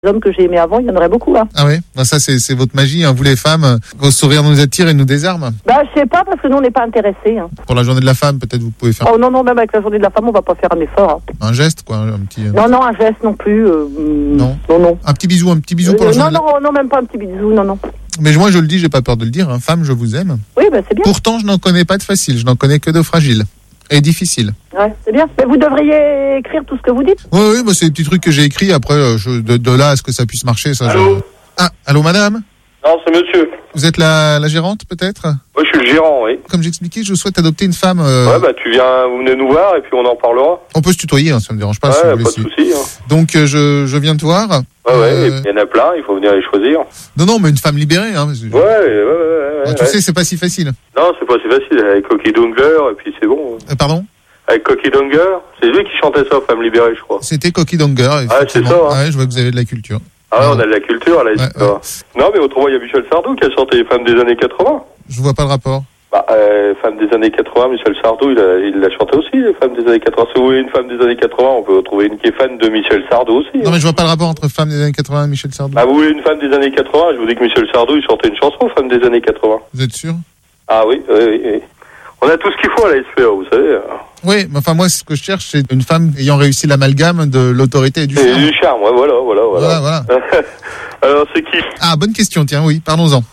Les hommes que j'ai aimés avant, il y en aurait beaucoup. Hein. Ah ouais, bah ça c'est votre magie, hein. Vous les femmes, vos sourires nous attirent et nous désarment. Bah je sais pas parce que nous on n'est pas intéressés. Hein. Pour la journée de la femme, peut-être vous pouvez faire Oh non, même avec la journée de la femme, on va pas faire un effort. Hein. un geste, quoi, un petit... Non, un geste non plus. Non. Un petit bisou pour la journée non, même pas un petit bisou, non. Mais moi je le dis, j'ai pas peur de le dire, hein. Femme, je vous aime. Oui, bah c'est bien. Pourtant, je n'en connais pas de facile, je n'en connais que de fragile. Et difficile. Ouais, c'est bien. Mais vous devriez écrire tout ce que vous dites. Oui, bah c'est des petits trucs que j'ai écrits. Après, de là à ce que ça puisse marcher, ça. Allô. Allô, madame. Non, c'est monsieur. Vous êtes la gérante, peut-être? Moi, je suis le gérant, oui. Comme j'expliquais, je souhaite adopter une femme. Ouais, bah vous venez nous voir et puis on en parlera. On peut se tutoyer, hein, ça me dérange pas. Ouais, si vous voulez, pas de souci. Hein. Donc je viens te voir. Ouais, et puis il y en a plein, il faut venir les choisir. Non, mais une femme libérée. Hein, Ouais. Tu sais, c'est pas si facile. Non, c'est pas si facile. Avec Cocky Dongler et puis c'est bon. Pardon? Avec Cocky Dongler, c'est lui qui chantait ça, Femme libérée, je crois. C'était Cocky Dongler. Ah, c'est ça. Hein. Ouais, je vois que vous avez de la culture. Ah ouais, on a de la culture, là. Ouais. Non, mais autrement, il y a Michel Sardou qui a chanté les femmes des années 80. Je vois pas le rapport. Bah, femmes des années 80, Michel Sardou, il l'a chanté aussi, les femmes des années 80. Si vous voulez une femme des années 80, on peut trouver une qui est fan de Michel Sardou aussi. Non, mais je vois pas le rapport entre femme des années 80 et Michel Sardou. Bah, vous voulez une femme des années 80, je vous dis que Michel Sardou, il chantait une chanson, femme des années 80. Vous êtes sûr? Ah oui. On a tout ce qu'il faut à la SPA, vous savez. Oui, mais enfin, moi, ce que je cherche, c'est une femme ayant réussi l'amalgame de l'autorité et du charme. Et du charme, ouais, voilà. Voilà. Alors, c'est qui? Ah, bonne question, tiens, oui, parlons-en.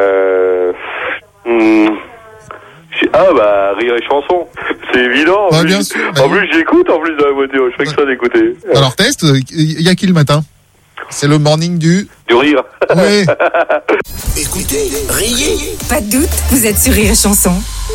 Ah, bah, rire et chanson. C'est évident. Ouais, bien sûr. En plus, j'écoute, dans la voiture. Je fais que ça d'écouter. Alors, test, il y a qui le matin? C'est le morning du rire. Oui. Écoutez, riez. Pas de doute, vous êtes sur Rire et Chanson.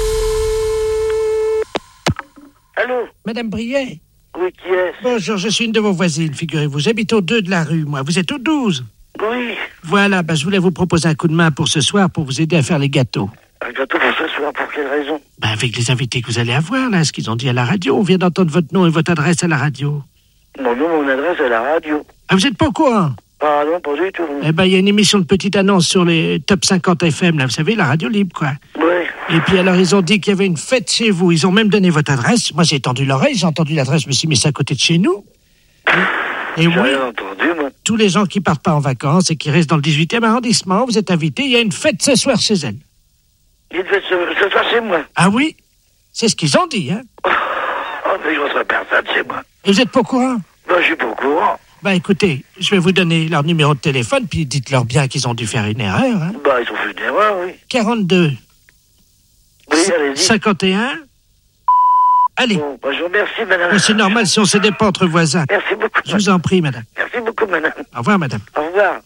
Allô? Madame Briet? Oui, qui est-ce? Bonjour, je suis une de vos voisines, figurez-vous. J'habite au 2 de la rue, moi. Vous êtes au 12? Oui. Voilà, je voulais vous proposer un coup de main pour ce soir pour vous aider à faire les gâteaux. Un gâteau pour ce soir, pour quelle raison? Avec les invités que vous allez avoir, là, ce qu'ils ont dit à la radio. On vient d'entendre votre nom et votre adresse à la radio. Mon nom, mon adresse à la radio. Ah, vous êtes pas au courant? Ah non, pas du tout. Il y a une émission de petite annonce sur les top 50 FM, là, vous savez, la radio libre, quoi. Ouais. Et puis alors, ils ont dit qu'il y avait une fête chez vous. Ils ont même donné votre adresse. Moi, j'ai tendu l'oreille, j'ai entendu l'adresse, je me suis mis ça à côté de chez nous. Et j'ai oui, rien entendu, moi. tous les gens qui partent pas en vacances et qui restent dans le 18e arrondissement, vous êtes invités. Il y a une fête ce soir chez elle. Il devait se faire chez moi. Ah oui? C'est ce qu'ils ont dit, hein? Oh, mais je reçois personne chez moi. Et vous êtes pas au courant? Ben, je suis pas au courant. Écoutez, je vais vous donner leur numéro de téléphone, puis dites-leur bien qu'ils ont dû faire une erreur, hein? Ils ont fait une erreur, oui. 42. Oui, allez-y. 51. Allez. Bon, je vous remercie, madame. C'est normal si on s'aide pas entre voisins. Merci beaucoup. Je vous en prie, madame. Merci beaucoup, madame. Au revoir, madame. Au revoir.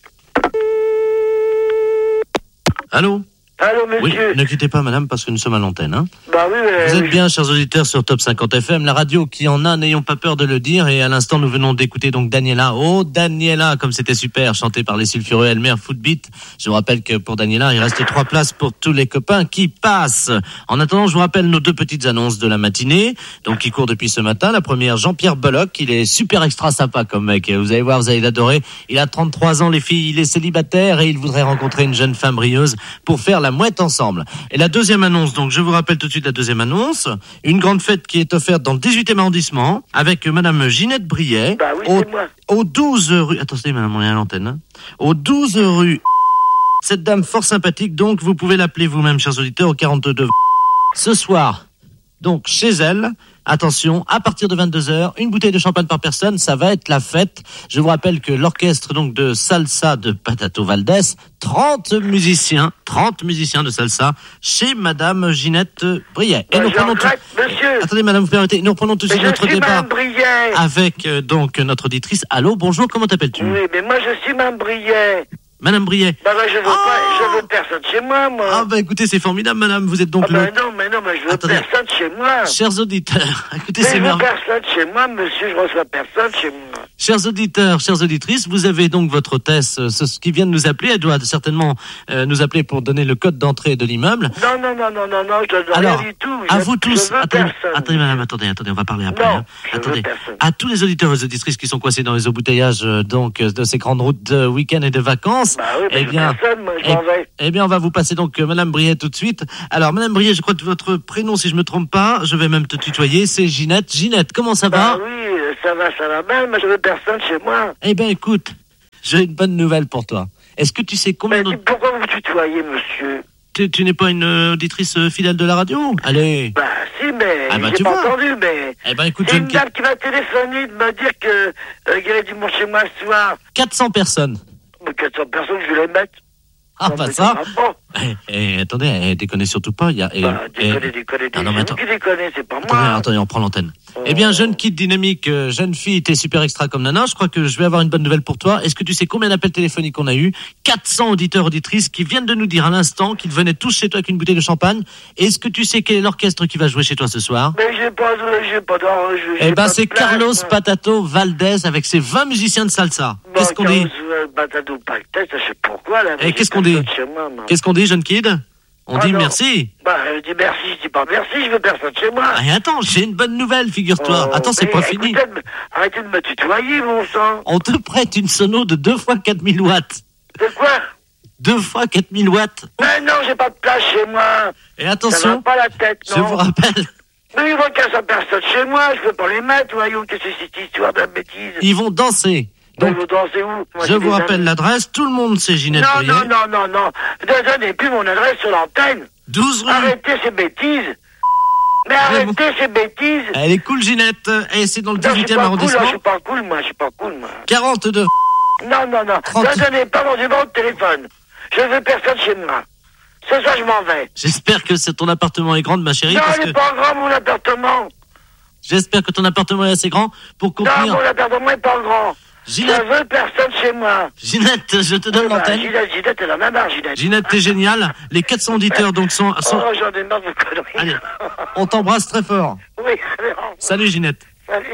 Allô? Allô, monsieur? Oui, ne quittez pas, madame, parce que nous sommes à l'antenne, hein. Oui, vous êtes bien, chers auditeurs, sur Top 50 FM, la radio qui en a, n'ayons pas peur de le dire. Et à l'instant, nous venons d'écouter donc Daniela. Oh, Daniela, comme c'était super, chanté par les Sulfureux Elmer Footbeat. Je vous rappelle que pour Daniela, il reste 3 places pour tous les copains qui passent. En attendant, je vous rappelle nos 2 petites annonces de la matinée, donc qui courent depuis ce matin. La première, Jean-Pierre Bollock, il est super extra sympa comme mec. Vous allez voir, vous allez l'adorer. Il a 33 ans, les filles, il est célibataire et il voudrait rencontrer une jeune femme brilleuse pour faire la mouette ensemble. Et la deuxième annonce, donc je vous rappelle tout de suite la deuxième annonce, une grande fête qui est offerte dans le 18e arrondissement avec madame Ginette Briet au 12 rue... Attendez madame, on est à l'antenne. Hein. Au 12 rue... Cette dame fort sympathique, donc vous pouvez l'appeler vous-même, chers auditeurs, au 42. Ce soir, donc chez elle, attention, à partir de 22h, une bouteille de champagne par personne, ça va être la fête. Je vous rappelle que l'orchestre donc de salsa de Patato Valdés, 30 musiciens de salsa chez madame Ginette Briet. Et nous reprenons monsieur. Attendez madame, vous permettez, nous reprenons tout de suite notre débat avec donc notre auditrice. Allô, bonjour, comment t'appelles-tu? Oui, mais moi je suis madame Briet. Madame Briet. Je veux personne chez moi, moi. Écoutez, c'est formidable, madame, vous êtes donc non, mais je veux personne chez moi. Chers auditeurs, écoutez, c'est merveilleux. Je veux personne chez moi, monsieur, je reçois personne chez moi. Chers auditeurs, chères auditrices, vous avez donc votre hôtesse qui vient de nous appeler. Elle doit certainement nous appeler pour donner le code d'entrée de l'immeuble. Non, je ne veux rien du tout. À vous tous. Attendez, madame, attendez, on va parler après. Non, attendez. À tous les auditeurs et les auditrices qui sont coincés dans les embouteillages de ces grandes routes de week-end et de vacances. Oui, personne, moi, je m'en vais. Eh bien, on va vous passer donc madame Briet tout de suite. Alors, madame Briet, je crois que votre prénom, si je me trompe pas, je vais même te tutoyer, c'est Ginette. Ginette, comment ça va? Oui, ça va bien, mais je veux personne chez moi. Eh bien, écoute, j'ai une bonne nouvelle pour toi. Est-ce que tu sais combien Mais pourquoi vous tutoyez, monsieur? Tu n'es pas une auditrice fidèle de la radio? Allez. Bah si, mais j'ai tu pas vois. entendu, mais... Eh ben écoute, C'est Jeune une Kid. dame qui m'a téléphoné de me dire que qu'il y avait du monde chez moi ce soir. 400 personnes. Mais 400 personnes, je vais les mettre. Ah, Non, pas mais ça. va pas. Attendez, déconnez surtout pas. Déconnez. Ah, non, mais C'est attends. vous qui déconnez, c'est pas moi. Attendez, on prend l'antenne. Eh bien, jeune kid dynamique, jeune fille, t'es super extra comme nana. Je crois que je vais avoir une bonne nouvelle pour toi. Est-ce que tu sais combien d'appels téléphoniques on a eu? 400 auditeurs, auditrices qui viennent de nous dire à l'instant qu'ils venaient tous chez toi avec une bouteille de champagne. Est-ce que tu sais quel est l'orchestre qui va jouer chez toi ce soir? Mais j'ai pas d'or. Eh ben, c'est Carlos Patato Valdez avec ses 20 musiciens de salsa. Qu'est-ce qu'on dit? Batado Pactet, je sais pourquoi, là. Eh, qu'est-ce qu'on dit? Qu'est-ce qu'on dit, jeune kid? On dit non. merci. Bah, je dis merci, je dis pas merci, je veux personne chez moi. Ah, et attends, j'ai une bonne nouvelle, figure-toi. Attends, c'est mais pas fini. Arrêtez de me tutoyer, mon sang. On te prête une sono de 2 fois 4000 watts. De quoi? 2 fois 4000 watts. Mais non, j'ai pas de place chez moi. Et Ça va attention, pas la tête, non. je vous rappelle, Mais ils vont 400 personnes chez moi, je peux pas les mettre, voyons, qu'est-ce que c'est cette histoire de bêtise? ils vont danser. Donc, Donc, vous dansez où? Moi, je j'ai vous des rappelle amis. l'adresse. Tout le monde sait Ginette Non, Boyer. non. Ne donnez plus mon adresse sur l'antenne. 12 rue. Arrêtez ces bêtises. Mais arrêtez ces bêtises. Elle est cool, Ginette. Et c'est dans le Non, je suis 18e pas cool, arrondissement. là, je suis pas cool, moi. 42. Non. 30. Ne donnez pas mon numéro de téléphone. Je veux personne chez moi. Ce soir, je m'en vais. J'espère que ton appartement est grand, ma chérie. Non, parce il que est pas grand, mon appartement. j'espère que ton appartement est assez grand pour Non, contenir. mon appartement est pas grand. Ginette, Je veux personne chez moi. Ginette, je te donne l'antenne. Ginette, elle en a marre, Ginette. Ginette, t'es géniale. Les 400 auditeurs donc sont. Oh, j'en ai marre de vos conneries. Allez, on t'embrasse très fort. Oui, allez, au revoir. Salut, Ginette. Salut.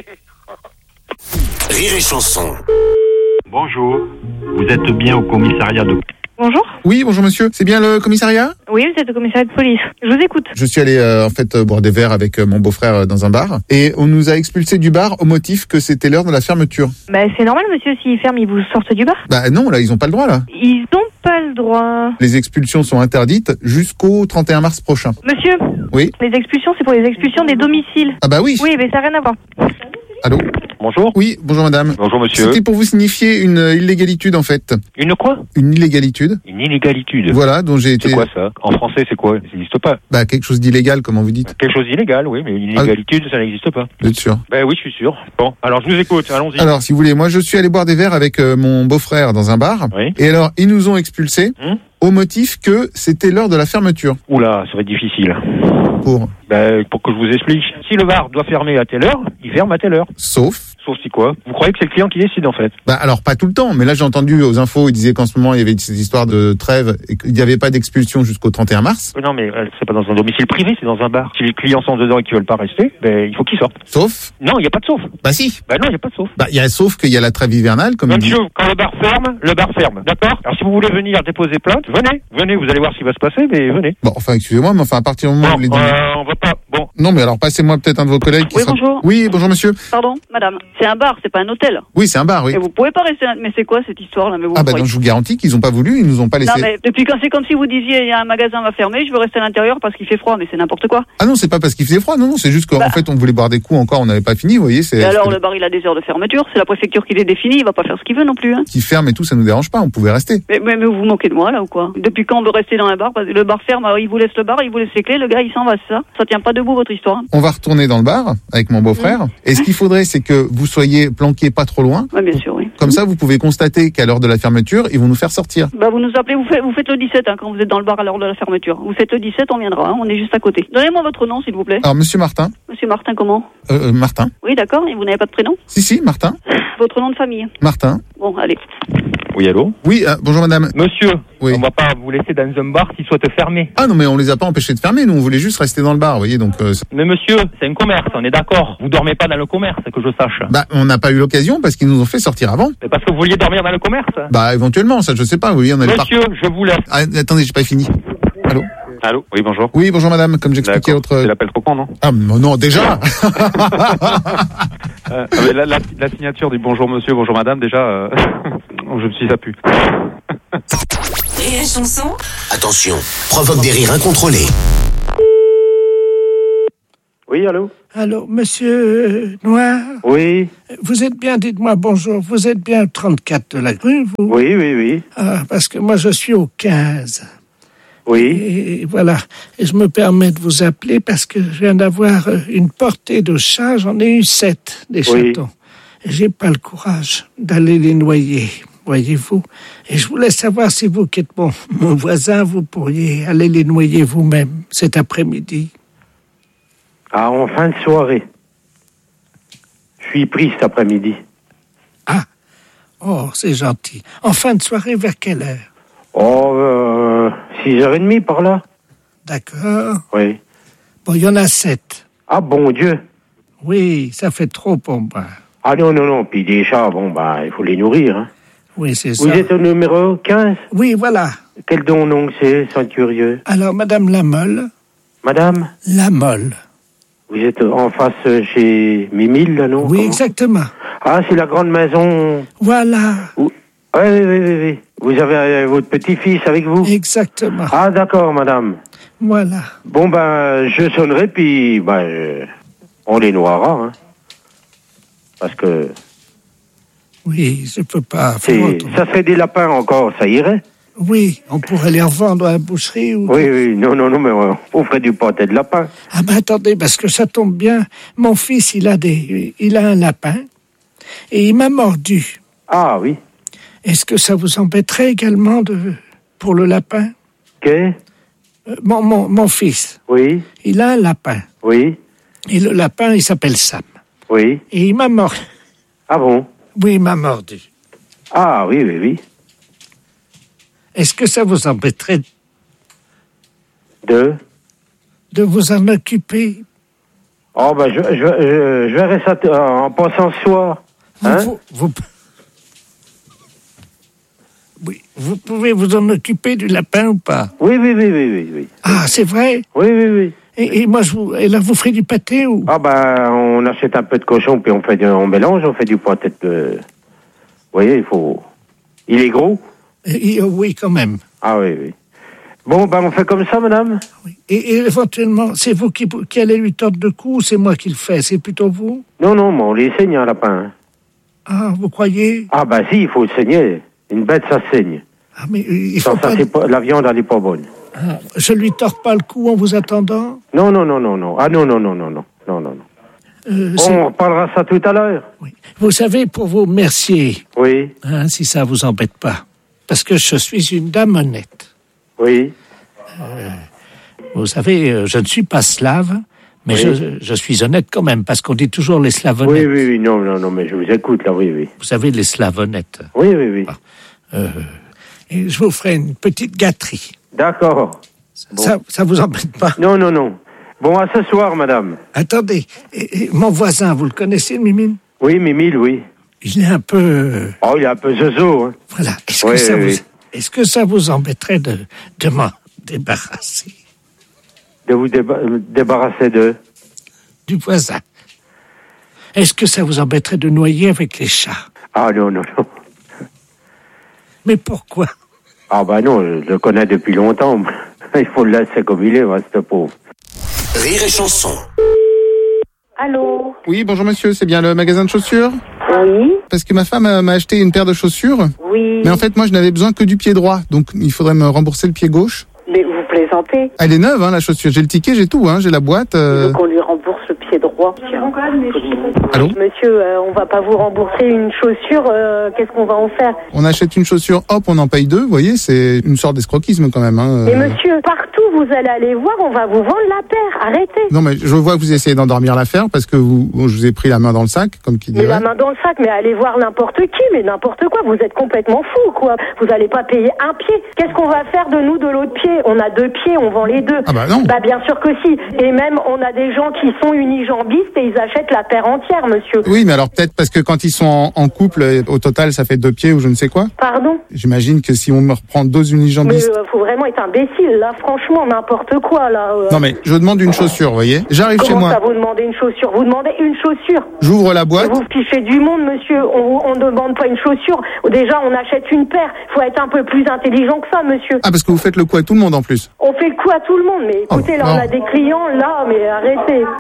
Rire et chanson. Bonjour, vous êtes bien au commissariat de... Bonjour. Oui, bonjour monsieur. C'est bien le commissariat? Oui, vous êtes au commissariat de police. Je vous écoute. Je suis allé boire des verres avec mon beau-frère dans un bar et on nous a expulsés du bar au motif que c'était l'heure de la fermeture. Bah, c'est normal, monsieur, s'ils ferment, ils vous sortent du bar. Bah non, là, ils ont pas le droit, là. Ils ont pas le droit. Les expulsions sont interdites jusqu'au 31 mars prochain. Monsieur? Oui. Les expulsions, c'est pour les expulsions des domiciles. Ah bah oui. Oui, mais ça n'a rien à voir. Allô? Bonjour. Oui, bonjour madame. Bonjour monsieur. C'était pour vous signifier une illégalité en fait. Une quoi? Une illégalité. Une illégalité. Voilà, dont j'ai été... C'est quoi ça? En français c'est quoi? Ça n'existe pas. Bah quelque chose d'illégal, comment vous dites? Quelque chose d'illégal, oui, mais une illégalité ça n'existe pas. Vous êtes sûr? Ben oui, je suis sûr. Bon, alors je vous écoute, allons-y. Alors, si vous voulez, moi je suis allé boire des verres avec mon beau-frère dans un bar. Oui. Et alors, ils nous ont expulsés au motif que c'était l'heure de la fermeture. Oula, ça va être difficile. Pour que je vous explique. Si le bar doit fermer à telle heure, il ferme à telle heure. Sauf si quoi? Vous croyez que c'est le client qui décide en fait? Bah alors pas tout le temps, mais là j'ai entendu aux infos, ils disaient qu'en ce moment il y avait ces histoires de trêve et qu'il n'y avait pas d'expulsion jusqu'au 31 mars. Non mais c'est pas dans un domicile privé, c'est dans un bar. Si les clients sont dedans et qu'ils veulent pas rester, ben il faut qu'ils sortent. Sauf? Non, il y a pas de sauf. Bah si. Bah non, il y a pas de sauf. Bah il y a sauf qu'il y a la trêve hivernale comme il dit. Monsieur, quand le bar ferme, d'accord? Alors si vous voulez venir déposer plainte, venez, vous allez voir ce qui va se passer, mais venez. Bon, enfin excusez-moi, mais enfin à partir du moment où vous les dites... on va pas, bon. Non mais alors passez-moi peut-être un de vos collègues qui Oui, sera... bonjour. Oui, bonjour monsieur. Pardon, madame. C'est un bar, c'est pas un hôtel. Oui, c'est un bar, oui. Et vous pouvez pas rester là. Mais c'est quoi cette histoire-là? Mais vous Ah bah croyez- non, je vous garantis qu'ils ont pas voulu, ils nous ont pas laissé... Non, mais depuis quand c'est comme si vous disiez il y a un magasin va fermer, je veux rester à l'intérieur parce qu'il fait froid, mais c'est n'importe quoi. Ah non, c'est pas parce qu'il faisait froid, non, c'est juste qu'en fait on voulait boire des coups encore, on n'avait pas fini, vous voyez, c'est... Et alors le bar il a des heures de fermeture, c'est la préfecture qui les définit, il va pas faire ce qu'il veut non plus. Hein. Qui ferme et tout, ça nous dérange pas, on pouvait rester. Mais vous vous moquez de moi là ou quoi? Depuis quand on veut rester dans un bar? Parce que le bar ferme, alors il vous laisse le bar, il vous laisse les clés, le gars il s'en va, c'est ça? Ça tient pas debout votre histoire. Hein. On va retourner dans le bar avec mon beau-frère. Et ce qu'il faudrait, c'est que vous soyez planqués pas trop loin. Oui, bien sûr, oui. Comme ça, vous pouvez constater qu'à l'heure de la fermeture, ils vont nous faire sortir. Bah vous nous appelez, vous faites le 17 hein, quand vous êtes dans le bar à l'heure de la fermeture. Vous faites le 17, on viendra, hein, on est juste à côté. Donnez-moi votre nom s'il vous plaît. Alors, monsieur Martin. Monsieur Martin comment? Martin. Oui d'accord, et vous n'avez pas de prénom? Si, Martin. Votre nom de famille? Martin. Bon, allez. Oui, allô? Oui, bonjour madame. Monsieur, oui. On va pas vous laisser dans un bar qui soit fermé. Ah non, mais on les a pas empêchés de fermer, nous on voulait juste rester dans le bar, vous voyez, donc... Mais monsieur, c'est un commerce, on est d'accord. Vous dormez pas dans le commerce, que je sache. Bah, on n'a pas eu l'occasion parce qu'ils nous ont fait sortir avant. C'est parce que vous vouliez dormir dans le commerce? Bah, éventuellement, ça je sais pas, vous voyez, on allait Monsieur, je vous laisse. Ah, attendez, j'ai pas fini. Allô? Allô? Oui, bonjour. Oui, bonjour madame, comme j'expliquais autre... C'est l'appel trop con, non? Ah, non, déjà la signature du bonjour monsieur, bonjour madame, déjà, je me suis dit ça pue. Et la chanson? Attention, provoque des rires incontrôlés. Oui, allô? Allô, monsieur Noir? Oui. Vous êtes bien, dites-moi bonjour, vous êtes bien au 34 de la rue, vous? Oui. Ah, parce que moi je suis au 15. Oui. Et voilà, et je me permets de vous appeler parce que je viens d'avoir une portée de chats, j'en ai eu 7, des chatons. Et j'ai pas le courage d'aller les noyer, voyez-vous. Et je voulais savoir si vous, qui êtes mon voisin, vous pourriez aller les noyer vous-même cet après-midi. Ah, en fin de soirée. Je suis pris cet après-midi. Ah, oh, c'est gentil. En fin de soirée, vers quelle heure? Oh, 6h30 par là. D'accord. Oui. Bon, il y en a 7. Ah, bon Dieu. Oui, ça fait trop pour moi. Ah non, puis des chats, il faut les nourrir, hein. Oui, c'est ça. Vous êtes au numéro 15? Oui, voilà. Quel nom c'est, sans curieux? Alors, Madame Lamolle. Madame? Lamolle. Vous êtes en face chez Mimile, là, non? Oui, exactement. Ah, c'est la grande maison. Voilà. Oui. Vous avez votre petit-fils avec vous? Exactement. Ah, d'accord, madame. Voilà. Bon, je sonnerai, puis, on les noiera, hein. Parce que... Oui, je peux pas faire autrement. Ça serait des lapins encore, ça irait? Oui, on pourrait les revendre à la boucherie ou... Oui, non, mais on ferait du pâté de lapin. Ah attendez, parce que ça tombe bien. Mon fils, il a un lapin et il m'a mordu. Ah oui. Est-ce que ça vous embêterait également pour le lapin? Qu'est? Mon fils. Oui. Il a un lapin. Oui. Et le lapin, il s'appelle Sam. Oui. Et il m'a mordu. Ah bon? Oui, il m'a mordu. Ah oui. Est-ce que ça vous embêterait de vous en occuper? Oh, je verrai ça en passant ce soir. Hein? Oui, vous pouvez vous en occuper du lapin ou pas? Oui. Ah, c'est vrai? Oui. Et moi, et là, vous ferez du pâté ou? Ah, on achète un peu de cochon, puis on mélange, on fait du pâté de... Vous voyez, il est gros? Oui, quand même. Ah oui. Bon, on fait comme ça, madame? Oui. Et éventuellement, c'est vous qui allez lui tordre le cou ou c'est moi qui le fais? C'est plutôt vous? Non, mais on les saigne, un lapin. Ah, vous croyez? Ah, si, il faut le saigner. Une bête, ça saigne. Ah, mais il faut la viande, elle n'est pas bonne. Ah, je lui tords pas le cou en vous attendant? Non. Ah, non. On reparlera ça tout à l'heure. Oui. Vous savez, pour vous remercier, oui. Si ça vous embête pas, parce que je suis une dame honnête. Oui. Vous savez, je ne suis pas slave, mais je suis honnête quand même, parce qu'on dit toujours les slaves honnêtes. Oui, non, mais je vous écoute, là, oui. Vous savez, les slaves honnêtes. Oui. Et je vous ferai une petite gâterie. D'accord. Bon. Ça vous embête pas? Non. Bon, à ce soir, madame. Attendez, et mon voisin, vous le connaissez, Mimile? Oui, Mimile, oui. Il est un peu... Oh, il est un peu zozo, hein. Voilà. Est-ce que ça vous embêterait de m'en débarrasser? De vous débarrasser de? Du voisin. Est-ce que ça vous embêterait de noyer avec les chats? Ah, non. Mais pourquoi? Ah, non, je le connais depuis longtemps. Il faut le laisser comme il est, ce pauvre. Rire et chanson. Allô? Oui, bonjour monsieur, c'est bien le magasin de chaussures? Oui. Parce que ma femme m'a acheté une paire de chaussures. Oui. Mais en fait, moi, je n'avais besoin que du pied droit. Donc, il faudrait me rembourser le pied gauche. Mais vous plaisantez? Elle est neuve, la chaussure. J'ai le ticket, j'ai tout, j'ai la boîte. Il faut qu'on lui rembourse le pied droit. Allô? Monsieur, on va pas vous rembourser une chaussure. Qu'est-ce qu'on va en faire? On achète une chaussure, hop, on en paye deux. Vous voyez, c'est une sorte d'escroquisme quand même. Mais monsieur, partout vous allez aller voir, on va vous vendre la paire. Arrêtez. Non, mais je vois que vous essayez d'endormir l'affaire parce que je vous ai pris la main dans le sac, comme qui dirait. Mais la main dans le sac, mais allez voir n'importe qui, mais n'importe quoi. Vous êtes complètement fou, quoi. Vous allez pas payer un pied. Qu'est-ce qu'on va faire de nous de l'autre pied? On a 2 pieds, on vend les 2. Ah non. Bien sûr que si. Et même, on a des gens qui sont unijambistes et ils achètent la paire entière, monsieur. Oui, mais alors peut-être parce que quand ils sont en couple, au total, ça fait 2 pieds ou je ne sais quoi. Pardon? J'imagine que si on me reprend 2 unijambistes... Mais faut vraiment être imbécile, là. Franchement, n'importe quoi, là. Non, mais je demande une chaussure, vous voyez. J'arrive chez moi. Comment ça, vous demandez une chaussure? Vous demandez une chaussure. J'ouvre la boîte. Vous fichez du monde, monsieur. On demande pas une chaussure. Déjà, on achète une paire. Faut être un peu plus intelligent que ça, monsieur. Ah, parce que vous faites le coup à tout le monde, en plus. On fait le coup à tout le monde. Mais écoutez, là, on a des clients, là, mais arrêtez. Monsieur,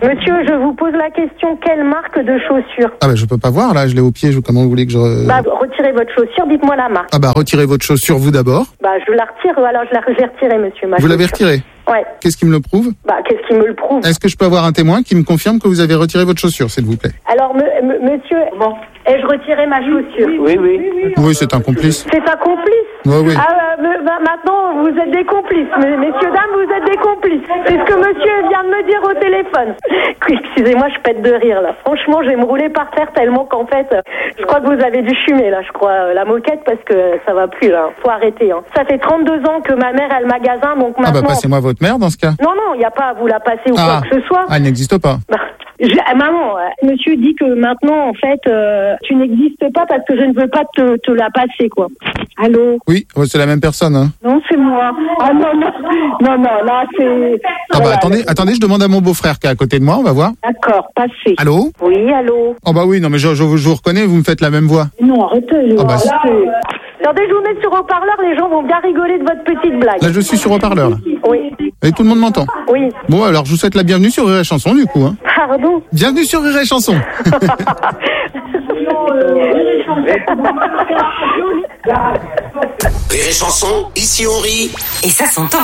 je vous pose la question, quelle marque de chaussures? Ah bah je peux pas voir, là, je l'ai au pied, comment vous voulez que je... Bah, retirez votre chaussure, dites-moi la marque. Ah bah retirez votre chaussure, vous d'abord. Bah, je la retire, alors je l'ai retirée, monsieur. Vous l'avez retirée? Ouais. Qu'est-ce qui me le prouve? Bah, qu'est-ce qui me le prouve? Est-ce que je peux avoir un témoin qui me confirme que vous avez retiré votre chaussure, s'il vous plaît? Alors, monsieur, bon, ai-je retiré ma chaussure? Oui, c'est un complice. C'est un complice? Oui. Ah, maintenant, vous êtes des complices. Messieurs, dames, vous êtes des complices. C'est ce que monsieur vient de me dire au téléphone. Excusez-moi, je pète de rire, là. Franchement, je vais me rouler par terre tellement qu'en fait, je crois que vous avez dû fumer, là, je crois, la moquette, parce que ça va plus, là. Faut arrêter, hein. Ça fait 32 ans que ma mère a le magasin, donc maintenant... Ah bah passez-moi votre mère, dans ce cas. Non, il n'y a pas à vous la passer ou quoi que ce soit. Ah, elle n'existe pas. Maman, monsieur dit que maintenant, en fait, tu n'existes pas parce que je ne veux pas te la passer, quoi. Allô? Oui, c'est la même personne, hein. Non, c'est moi. Ah non, là, c'est... Ah bah attendez, je demande à mon beau-frère qui est à côté de moi, on va voir. D'accord, passez. Allô? Oui, allô? Oh bah oui, non mais je vous reconnais, vous me faites la même voix. Non, arrêtez. Ah bah, attendez, je vous mets sur haut-parleur, les gens vont bien rigoler de votre petite blague. Là, je suis sur haut-parleur, là. Oui. Et tout le monde m'entend? Oui. Bon, alors, je vous souhaite la bienvenue sur Rire et Chanson, du coup, hein. Pardon? Bienvenue sur Rire et Chanson. Rire et Chanson, ici on rit. Et ça s'entend.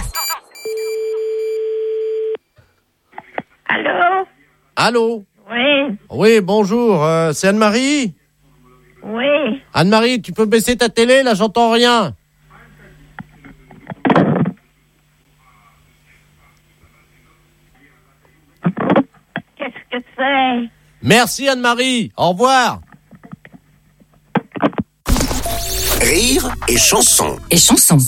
Allô? Oui. Oui, bonjour, c'est Anne-Marie? Oui. Anne-Marie, tu peux baisser ta télé, là, j'entends rien. Qu'est-ce que c'est? Merci Anne-Marie, au revoir. Rire et Chanson. Et Chanson.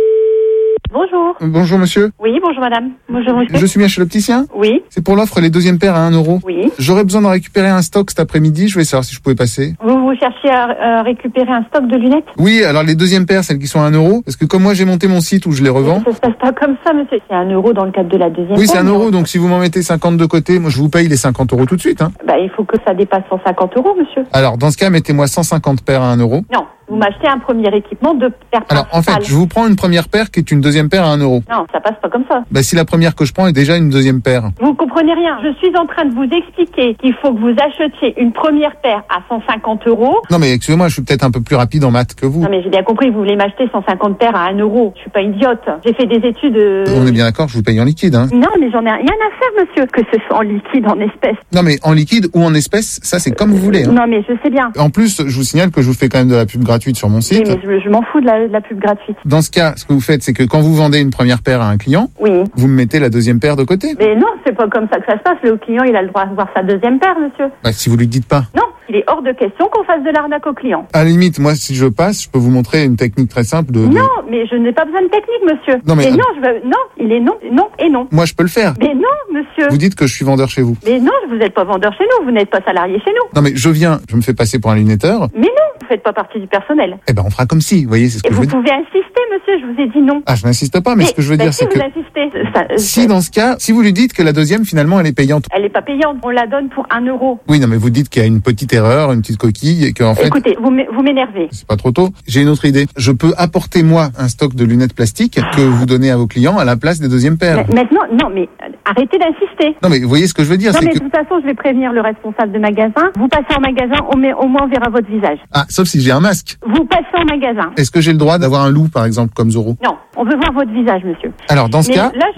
Bonjour. Bonjour, monsieur. Oui, bonjour madame. Bonjour monsieur. Je suis bien chez l'opticien? Oui. C'est pour l'offre les deuxièmes paires à 1 euro. Oui. J'aurais besoin d'en récupérer un stock cet après-midi. Je voulais savoir si je pouvais passer. Vous cherchez à récupérer un stock de lunettes? Oui, alors les deuxièmes paires, celles qui sont à 1 euro. Parce que comme moi j'ai monté mon site où je les revends. Ça se passe pas comme ça, monsieur. C'est 1 euro dans le cadre de la deuxième. Oui, c'est 1 euro. Donc si vous m'en mettez 50 de côté, moi je vous paye les 50 euros tout de suite, hein. Bah, il faut que ça dépasse 150 euros, monsieur. Alors dans ce cas, mettez-moi 150 paires à 1 euro. Non. Vous m'achetez un premier équipement de paire. Alors en fait, je vous prends une première paire qui est une deuxième paire à 1 euro. Non, ça passe pas comme ça. Bah si la première que je prends est déjà une deuxième paire. Vous comprenez rien. Je suis en train de vous expliquer qu'il faut que vous achetiez une première paire à 150 euros. Non mais excusez-moi, je suis peut-être un peu plus rapide en maths que vous. Non mais j'ai bien compris, vous voulez m'acheter 150 paires à 1 euro. Je suis pas idiote. J'ai fait des études... On est bien d'accord, je vous paye en liquide, hein. Non mais j'en ai rien à faire, monsieur. Que ce soit en liquide, en espèces. Non mais en liquide ou en espèces, ça c'est comme vous voulez, hein. Non mais je sais bien. En plus, je vous signale que je vous fais quand même de la pub gratuite sur mon site. Oui, mais je m'en fous de la pub gratuite. Dans ce cas, ce que vous faites, c'est que quand vous vendez une première paire à un client, oui, vous me mettez la deuxième paire de côté. Mais non, c'est pas comme ça que ça se passe. Le client, il a le droit de voir sa deuxième paire, monsieur. Bah, si vous lui dites pas. Non, il est hors de question qu'on fasse de l'arnaque au client. À la limite, moi, si je passe, je peux vous montrer une technique très simple de... Non, mais je n'ai pas besoin de technique, monsieur. Non, mais... non, il est non et non. Moi, je peux le faire. Mais non, monsieur. Vous dites que je suis vendeur chez vous. Mais non, vous n'êtes pas vendeur chez nous, vous n'êtes pas salarié chez nous. Non, mais je viens, je me fais passer pour un lunetteur. Mais non, vous faites pas partie du personnel. Eh ben, on fera comme si, vous voyez, c'est ce que je veux dire. Vous pouvez insister, monsieur, je vous ai dit non. Ah, je n'insiste pas, mais ce que je veux dire, c'est que... vous insistez. Si, dans ce cas, si vous lui dites que la deuxième, finalement, elle est payante. Elle n'est pas payante, on la donne pour 1 euro. Oui, non, mais vous dites qu'il y a une petite erreur, une petite coquille, et qu'en fait... Écoutez, vous m'énervez. C'est pas trop tôt. J'ai une autre idée. Je peux apporter, moi, un stock de lunettes plastiques que vous donnez à vos clients à la place des deuxièmes paires. Maintenant, non, mais arrêtez d'insister. Non, mais vous voyez ce que je veux dire, non, c'est mais que... de toute façon, je vais prévenir le responsable de magasin. Vous passez en magasin, au moins on verra votre visage. Ah, sauf si j'ai un masque. Vous passez en magasin. Est-ce que j'ai le droit d'avoir un loup, par exemple, comme Zorro? Non, on veut voir votre visage, monsieur. Alors, dans ce cas... Là,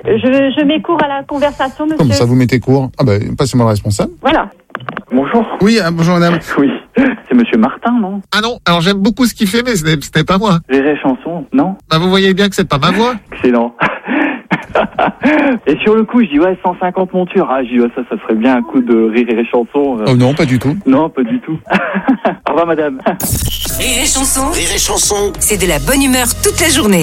je mets court à la conversation, monsieur. Comment ça, vous mettez court? Ah ben, passez-moi le responsable. Voilà. Bonjour. Oui, bonjour madame. Oui, c'est monsieur Martin, non? Ah non, alors j'aime beaucoup ce qu'il fait, mais ce n'est pas moi. Rire et Chanson, non? Bah vous voyez bien que c'est pas ma voix. Excellent. Et sur le coup, je dis ouais, 150 montures. Ah, je dis ouais, ça serait bien un coup de Rire et Chanson. Oh non, pas du tout. Non, pas du tout. Au revoir madame. Rire et Chanson. Rire et Chanson. C'est de la bonne humeur toute la journée.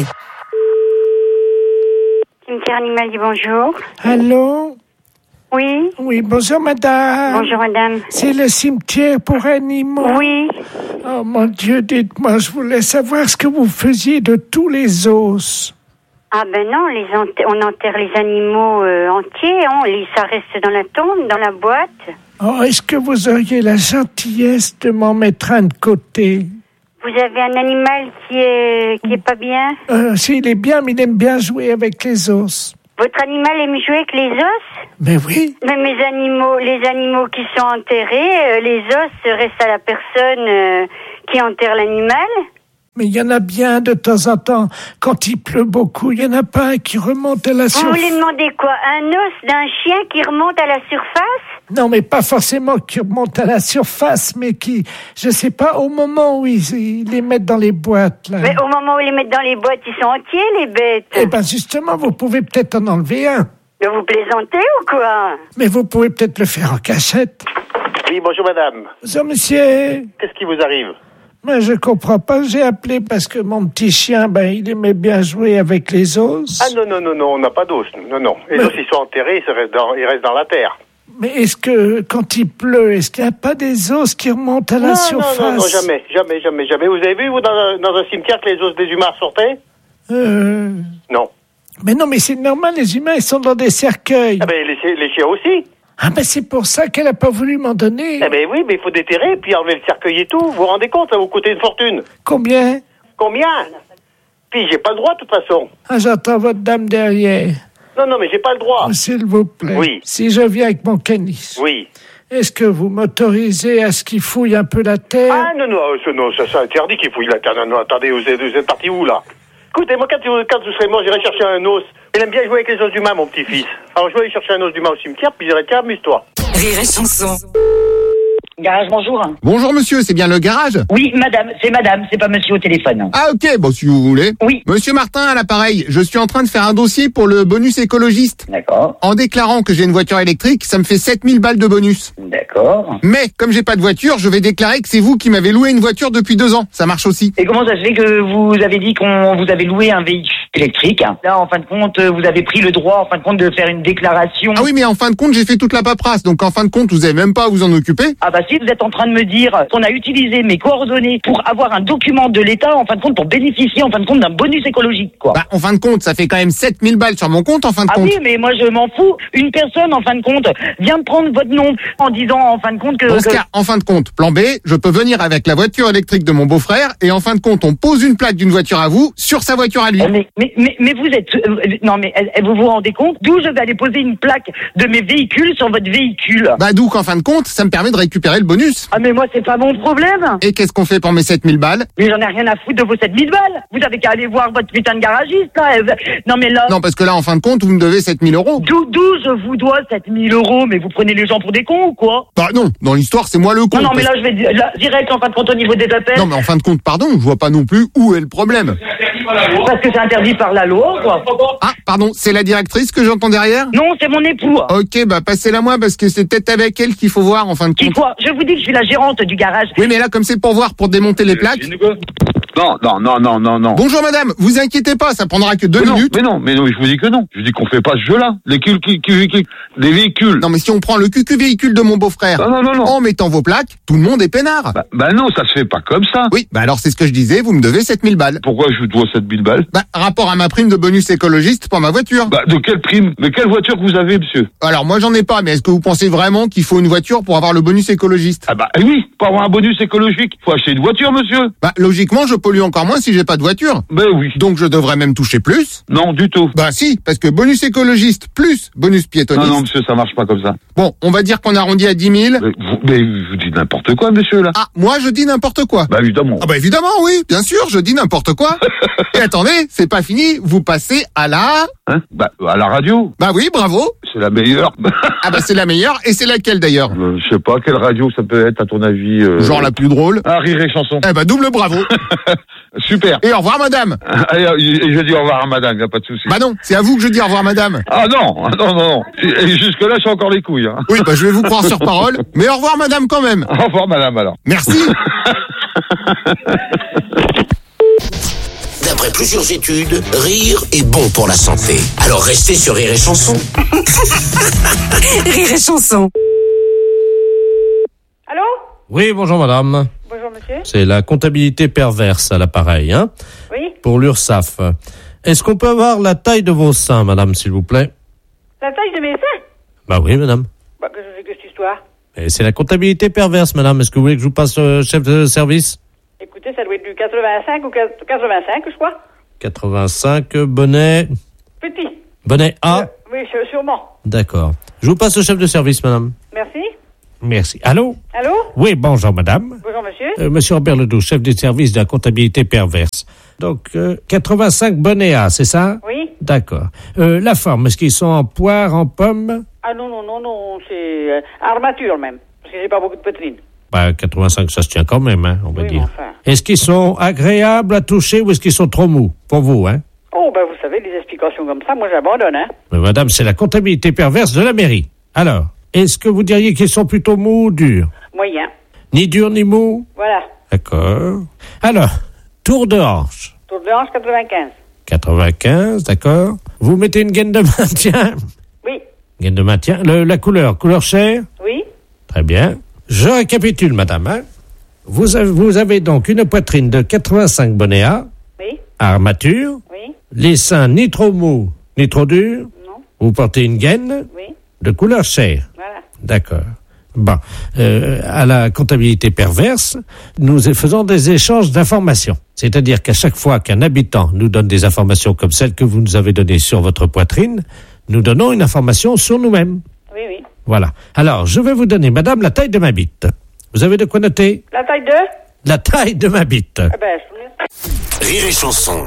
Cimetière Animal dit bonjour. Allô? Oui. Oui, bonjour madame. Bonjour madame. C'est le cimetière pour animaux. Oui. Oh mon Dieu, dites-moi, je voulais savoir ce que vous faisiez de tous les os. Ah ben non, on enterre les animaux entiers, ça reste dans la tombe, dans la boîte. Oh, est-ce que vous auriez la gentillesse de m'en mettre un de côté? Vous avez un animal qui est pas bien? S'il est bien, mais il aime bien jouer avec les os. Votre animal aime jouer avec les os? Mais oui. Mais les animaux qui sont enterrés, les os restent à la personne qui enterre l'animal. Mais il y en a bien de temps en temps, quand il pleut beaucoup, il y en a pas un qui remonte à la Vous surface. voulez demander quoi? Un os d'un chien qui remonte à la surface? Non, mais pas forcément qui remonte à la surface, mais qui, je sais pas, au moment où ils les mettent dans les boîtes, là. Mais au moment où ils les mettent dans les boîtes, ils sont entiers, les bêtes. Eh ben, justement, vous pouvez peut-être en enlever un. Mais vous plaisantez ou quoi? Mais vous pouvez peut-être le faire en cachette. Oui, bonjour madame. Bonjour, monsieur. Qu'est-ce qui vous arrive? Mais je comprends pas, j'ai appelé parce que mon petit chien, il aimait bien jouer avec les os. Ah non, on n'a pas d'os. Non. Les os, ils sont enterrés, ils restent dans la terre. Mais est-ce que, quand il pleut, est-ce qu'il n'y a pas des os qui remontent à la surface? Non, jamais. Vous avez vu, vous, dans un cimetière, que les os des humains sortaient? Non. Mais non, mais c'est normal, les humains, ils sont dans des cercueils. Ah ben, les chiens aussi. Ah ben, c'est pour ça qu'elle a pas voulu m'en donner. Eh ben oui, mais il faut déterrer, puis enlever le cercueil et tout. Vous vous rendez compte, ça vous coûter une fortune. Combien? Puis j'ai pas le droit, de toute façon. Ah, j'entends votre dame derrière. Non, mais j'ai pas le droit. Oh, s'il vous plaît. Oui. Si je viens avec mon canis. Oui. Est-ce que vous m'autorisez à ce qu'il fouille un peu la terre? Ah non, ça c'est interdit qu'il fouille la terre. Non, attendez, vous êtes parti où, là? Écoutez, moi, quand vous serez mort, j'irai chercher un os. Il aime bien jouer avec les os d'humain, mon petit-fils. Alors, je vais aller chercher un os d'humain au cimetière, puis je dirai, tiens, amuse-toi. Rire et chanson. Garage, bonjour. Bonjour monsieur, c'est bien le garage? Oui, madame, c'est pas monsieur au téléphone. Ah ok, bon si vous voulez. Oui. Monsieur Martin à l'appareil, je suis en train de faire un dossier pour le bonus écologiste. D'accord. En déclarant que j'ai une voiture électrique, ça me fait 7000 balles de bonus. D'accord. Mais comme j'ai pas de voiture, je vais déclarer que c'est vous qui m'avez loué une voiture depuis 2 ans. Ça marche aussi. Et comment ça se fait que vous avez dit qu'on vous avez loué un véhicule électrique? Là, en fin de compte, vous avez pris le droit, en fin de compte, de faire une déclaration. Ah oui, mais en fin de compte, j'ai fait toute la paperasse. Donc en fin de compte, vous avez même pas à vous en occuper. Ah bah si, vous êtes en train de me dire qu'on a utilisé mes coordonnées pour avoir un document de l'État, en fin de compte, pour bénéficier, en fin de compte, d'un bonus écologique, quoi. Bah, en fin de compte, ça fait quand même 7000 balles sur mon compte, en fin de compte. Ah oui, mais moi, je m'en fous. Une personne, en fin de compte, vient de prendre votre nom en disant, en fin de compte, que... Dans ce cas, en fin de compte, plan B, je peux venir avec la voiture électrique de mon beau-frère et en fin de compte, on pose une plaque d'une voiture à vous sur sa voiture à lui. Mais vous êtes... non, mais vous vous rendez compte d'où je vais aller poser une plaque de mes véhicules sur votre véhicule? Bah, d'où qu'en fin de compte, ça me permet de récupérer le bonus. Ah, mais moi, c'est pas mon problème. Et qu'est-ce qu'on fait pour mes 7000 balles? Mais j'en ai rien à foutre de vos 7000 balles. Vous avez qu'à aller voir votre putain de garagiste, là. Non, mais là... Non, parce que là, en fin de compte, vous me devez 7000 euros. D'où je vous dois 7000 euros? Mais vous prenez les gens pour des cons ou quoi? Bah non, dans l'histoire, c'est moi le con. Non, mais là, je vais direct, en fin de compte, au niveau des appels. Non, mais en fin de compte, pardon, je vois pas non plus où est le problème. Parce que c'est interdit par la loi, quoi. Ah, pardon, c'est la directrice que j'entends derrière? Non, c'est mon époux. Ok, bah passez-la moi parce que c'est peut-être avec elle qu'il faut voir en fin de compte. Quoi? Je vous dis que je suis la gérante du garage. Oui, mais là, comme c'est pour voir, pour démonter les plaques. Non. Bonjour madame, vous inquiétez pas, ça prendra que 2 minutes. Mais non, je vous dis que non. Je dis qu'on fait pas ce jeu-là. Des véhicules. Non, mais si on prend le cucu véhicule de mon beau-frère. Non. En mettant vos plaques, tout le monde est peinard. Bah non, ça se fait pas comme ça. Oui, bah alors c'est ce que je disais, vous me devez 7000 balles. Pourquoi je vous dois 7000 balles? Bah, rapport à ma prime de bonus écologiste pour ma voiture. Bah, de quelle prime? De quelle voiture que vous avez, monsieur? Alors, moi, j'en ai pas, mais est-ce que vous pensez vraiment qu'il faut une voiture pour avoir le bonus écologiste? Ah bah oui, pour avoir un bonus écologique, faut acheter une voiture, monsieur. Bah, logiquement, je pollue encore moins si j'ai pas de voiture. Ben oui. Donc, je devrais même toucher plus? Non, du tout. Bah si, parce que bonus écologiste plus bonus piétoniste. Non, monsieur, ça marche pas comme ça. Bon, on va dire qu'on arrondit à 10 000. Mais vous dites n'importe quoi, monsieur, là. Ah, moi, je dis n'importe quoi. Bah évidemment. Ah bah évidemment, oui, bien sûr, je dis n'importe quoi. Et attendez, c'est pas fini, vous passez à la... Hein? Bah, à la radio. Bah oui, bravo. C'est la meilleure. Ah bah c'est la meilleure, et c'est laquelle d'ailleurs? Je sais pas, quelle radio ça peut être à ton avis? Genre la plus drôle. Ah, Rire et Chanson. Eh bah double bravo. Super. Et au revoir madame. Allez, je dis au revoir à madame, y a pas de souci. Bah non, c'est à vous que je dis au revoir madame. Ah non. Et jusque là, j'ai encore les couilles. Hein. Oui, bah je vais vous croire sur parole, mais au revoir madame quand même. Au revoir madame alors. Merci. D'après plusieurs études, rire est bon pour la santé. Alors restez sur Rire et Chanson. Rire et chanson. Allô? Oui, bonjour madame. Bonjour monsieur. C'est la comptabilité perverse à l'appareil, hein? Oui. Pour l'URSSAF. Est-ce qu'on peut avoir la taille de vos seins, madame, s'il vous plaît? La taille de mes seins? Bah oui, madame. Bah, que je sais que cette histoire. Et c'est la comptabilité perverse, madame. Est-ce que vous voulez que je vous passe chef de service? Écoutez, ça doit être du 85 ou 85, je crois. 85, bonnet. Petit. Bonnet A. Oui, sûrement. D'accord. Je vous passe au chef de service, madame. Merci. Merci. Allô? Allô? Oui, bonjour, madame. Bonjour, monsieur. Monsieur Robert Ledoux, chef des services de la comptabilité perverse. Donc, 85 bonnets A, c'est ça? Oui. D'accord. La forme, est-ce qu'ils sont en poire, en pomme? Ah non, c'est armature même, parce que j'ai pas beaucoup de poitrine. 85, ça se tient quand même, hein, on va dire. Enfin. Est-ce qu'ils sont agréables à toucher ou est-ce qu'ils sont trop mous? Pour vous, hein? Oh, vous savez, les explications comme ça, moi j'abandonne, hein. Mais madame, c'est la comptabilité perverse de la mairie. Alors, est-ce que vous diriez qu'ils sont plutôt mous ou durs? Moyen. Ni durs ni mous? Voilà. D'accord. Alors, tour de hanche. Tour de hanche, 95. 95, d'accord. Vous mettez une gaine de maintien? Oui. Gaine de maintien. La couleur chair? Oui. Très bien. Je récapitule, madame. Hein. Vous avez donc une poitrine de 85 bonnets A. Oui. Armature. Oui. Les seins ni trop mous, ni trop durs. Non. Vous portez une gaine. Oui. De couleur chair. Voilà. D'accord. Bon. À la comptabilité perverse, nous faisons des échanges d'informations. C'est-à-dire qu'à chaque fois qu'un habitant nous donne des informations comme celles que vous nous avez données sur votre poitrine, nous donnons une information sur nous-mêmes. Oui, oui. Voilà. Alors, je vais vous donner, madame, la taille de ma bite. Vous avez de quoi noter? La taille de? La taille de ma bite. Rire et chanson.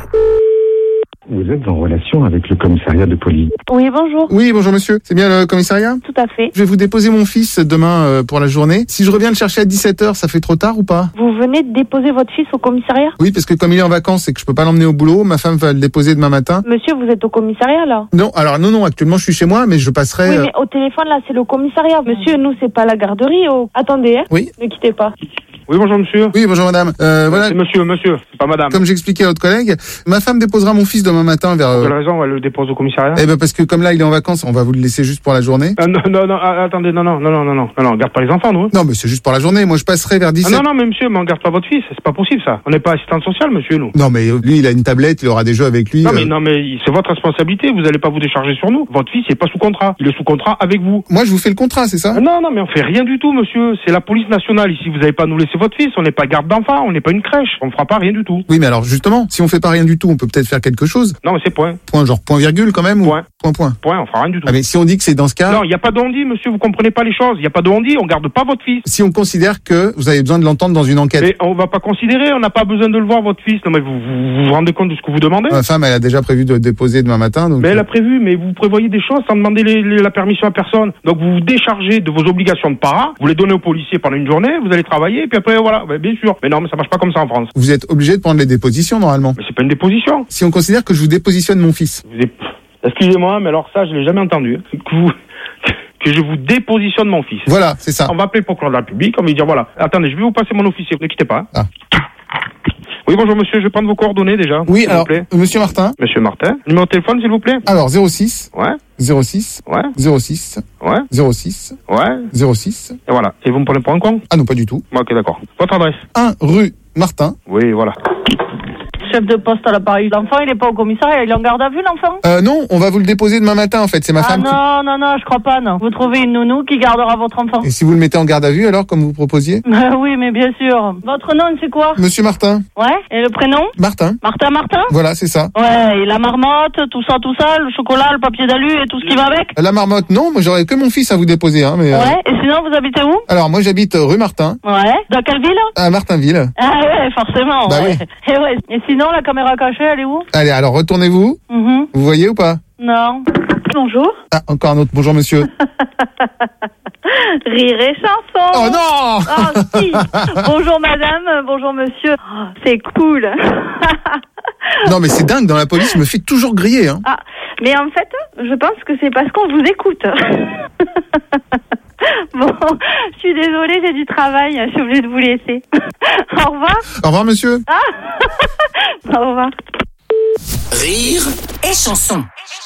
Vous êtes en relation avec le commissariat de police. Oui, bonjour. Oui, bonjour monsieur. C'est bien le commissariat? Tout à fait. Je vais vous déposer mon fils demain pour la journée. Si je reviens le chercher à 17h, ça fait trop tard ou pas? Vous venez de déposer votre fils au commissariat? Oui, parce que comme il est en vacances et que je peux pas l'emmener au boulot, ma femme va le déposer demain matin. Monsieur, vous êtes au commissariat là? Non, alors non, actuellement je suis chez moi, mais je passerai... Oui, mais au téléphone là, c'est le commissariat. Monsieur, nous, c'est pas la garderie. Attendez, hein? Oui. Ne quittez pas. Oui, bonjour monsieur. Oui, bonjour madame. Voilà. C'est monsieur, c'est pas madame. Comme j'expliquais à votre collègue, ma femme déposera mon fils demain matin vers... Pour quelle raison on va le déposer au commissariat? Eh ben parce que comme là il est en vacances, on va vous le laisser juste pour la journée. Non, attendez, non, on garde pas les enfants, nous. Non, mais c'est juste pour la journée. Moi, je passerai vers 17. Non, mais monsieur, mais on garde pas votre fils. C'est pas possible, ça. On n'est pas assistante sociale, monsieur, nous. Non, mais lui, il a une tablette, il aura des jeux avec lui. Non, mais c'est votre responsabilité. Vous allez pas vous décharger sur nous. Votre fils, il est pas sous contrat. Il est sous contrat avec vous. Moi, je vous fais le contrat, c'est ça? Non, mais on fait rien du tout, monsieur. C'est la police nationale. Ici, vous n'allez pas nous laisser votre fils. On n'est pas garde d'enfants. On n'est pas une crèche. On fera pas rien du tout. Oui, mais alors, justement, si on fait pas rien du tout, on peut peut-être faire quelque chose. Non, mais c'est point. Point, genre point virgule quand même? Point. Point. Point, on fera rien du tout. Ah, mais si on dit que c'est dans ce cas... Non, il n'y a pas d'on-dit, monsieur. Vous comprenez pas les choses. Il n'y a pas d'on-dit. On garde pas votre fils. Si on considère que vous avez besoin de l'entendre dans une enquête. Mais on va pas considérer. On n'a pas besoin de le voir, votre fils. Non, mais vous vous rendez compte de ce que vous demandez? Ma femme, elle a déjà prévu de le déposer demain matin, donc... Mais elle a prévu, mais vous prévoyez des choses sans demander la permission à personne. Donc vous vous déchargez de vos obligations de parents, vous les donnez aux policiers pendant une journée, vous allez travailler, et puis après, voilà, bien sûr. Mais non, mais ça marche pas comme ça en France. Vous êtes obligé de prendre les dépositions, normalement. Mais c'est pas une déposition. Si on considère que je vous dépositionne mon fils. Excusez-moi, mais alors ça, je l'ai jamais entendu. Que je vous dépositionne mon fils. Voilà, c'est ça. On va appeler le procureur de la République, on va lui dire, voilà, attendez, je vais vous passer mon officier, ne quittez pas. Ah. Oui, bonjour monsieur, je vais prendre vos coordonnées déjà. Oui, alors, monsieur Martin. Monsieur Martin. Numéro de téléphone, s'il vous plaît. Alors, 06. Ouais. 06. Ouais. 06. Ouais. 06. Ouais. 06. Et voilà. Et vous me prenez pour un con? Ah non, pas du tout. Ok, d'accord. Votre adresse? 1 rue Martin. Oui, voilà. Chef de poste à l'appareil. L'enfant, il est pas au commissariat, il est en garde à vue, l'enfant? Non, on va vous le déposer demain matin, en fait. C'est ma femme. Non, je crois pas, non. Vous trouvez une nounou qui gardera votre enfant. Et si vous le mettez en garde à vue, alors, comme vous proposiez? Oui, mais bien sûr. Votre nom, c'est quoi? Monsieur Martin. Ouais. Et le prénom? Martin. Martin? Voilà, c'est ça. Ouais, et la marmotte, tout ça, le chocolat, le papier d'alu et tout ce qui va avec? La marmotte, non, moi j'aurais que mon fils à vous déposer, hein, mais... Ouais, et sinon, vous habitez où? Alors, moi j'habite rue Martin. Ouais. Dans quelle ville? À Martinville. Ah ouais, forcément. Bah ouais. oui. Et ouais. Et sinon, la caméra cachée, elle est où? Allez, alors retournez-vous. Vous voyez ou pas? Non. Bonjour. Ah, encore un autre. Bonjour, monsieur. Rire et chanson. Oh non! Oh si. Bonjour madame, bonjour monsieur. Oh, c'est cool. Non, mais c'est dingue, dans la police, il me fait toujours griller, hein. Ah, mais en fait, je pense que c'est parce qu'on vous écoute. Bon, je suis désolée, j'ai du travail, je suis obligée de vous laisser. Au revoir. Au revoir, monsieur. Ah. Au revoir. Rire et chanson.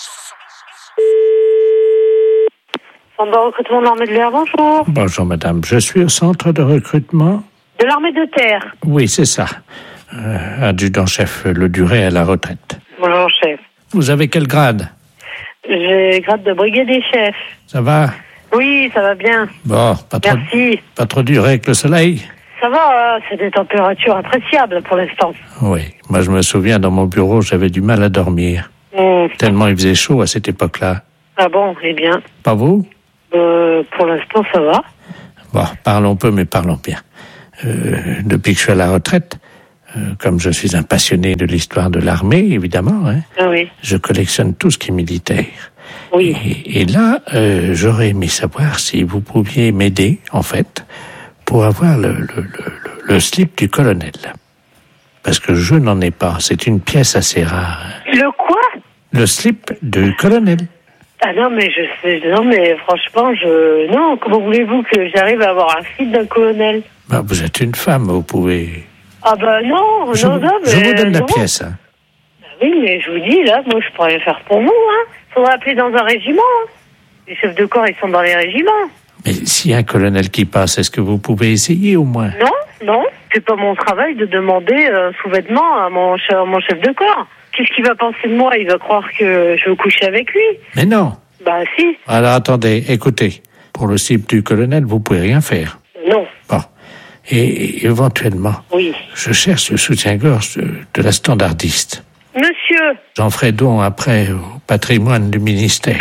Centre de recrutement de l'armée de l'air, bonjour. Bonjour madame, je suis au centre de recrutement. De l'armée de terre. Oui, c'est ça. Adjudant-chef Le Duret à la retraite. Bonjour chef. Vous avez quel grade? J'ai grade de brigadier chef. Ça va? Oui, ça va bien. Bon, Merci. Pas trop dur avec le soleil? Ça va, c'est des températures appréciables pour l'instant. Oui, moi je me souviens, dans mon bureau, j'avais du mal à dormir. Tellement il faisait chaud à cette époque-là. Ah bon, eh bien. Pas vous? Pour l'instant, ça va. Bon, parlons peu, mais parlons bien. Depuis que je suis à la retraite, comme je suis un passionné de l'histoire de l'armée, évidemment, hein, Oui. je collectionne tout ce qui est militaire. Oui. Et là, j'aurais aimé savoir si vous pouviez m'aider, en fait, pour avoir le slip du colonel. Parce que je n'en ai pas. C'est une pièce assez rare. Le quoi? Le slip du colonel. Ah non, mais franchement, non, comment voulez-vous que j'arrive à avoir un slip d'un colonel? Bah, vous êtes une femme, vous pouvez... Ah bah non, mais... Je vous donne la pièce. Hein. Oui, mais je vous dis, là, moi, je pourrais rien faire pour vous, hein. Faudrait appeler dans un régiment, hein. Les chefs de corps, ils sont dans les régiments. Mais s'il y a un colonel qui passe, est-ce que vous pouvez essayer au moins? Non, c'est pas mon travail de demander un sous-vêtement à mon chef de corps. Qu'est-ce qu'il va penser de moi? Il va croire que je veux coucher avec lui. Mais non. Bah si. Alors attendez, écoutez. Pour le slip du colonel, vous pouvez rien faire. Non. Bon. Et éventuellement, oui, je cherche le soutien-gorge de la standardiste. Monsieur. J'en ferai don après au patrimoine du ministère.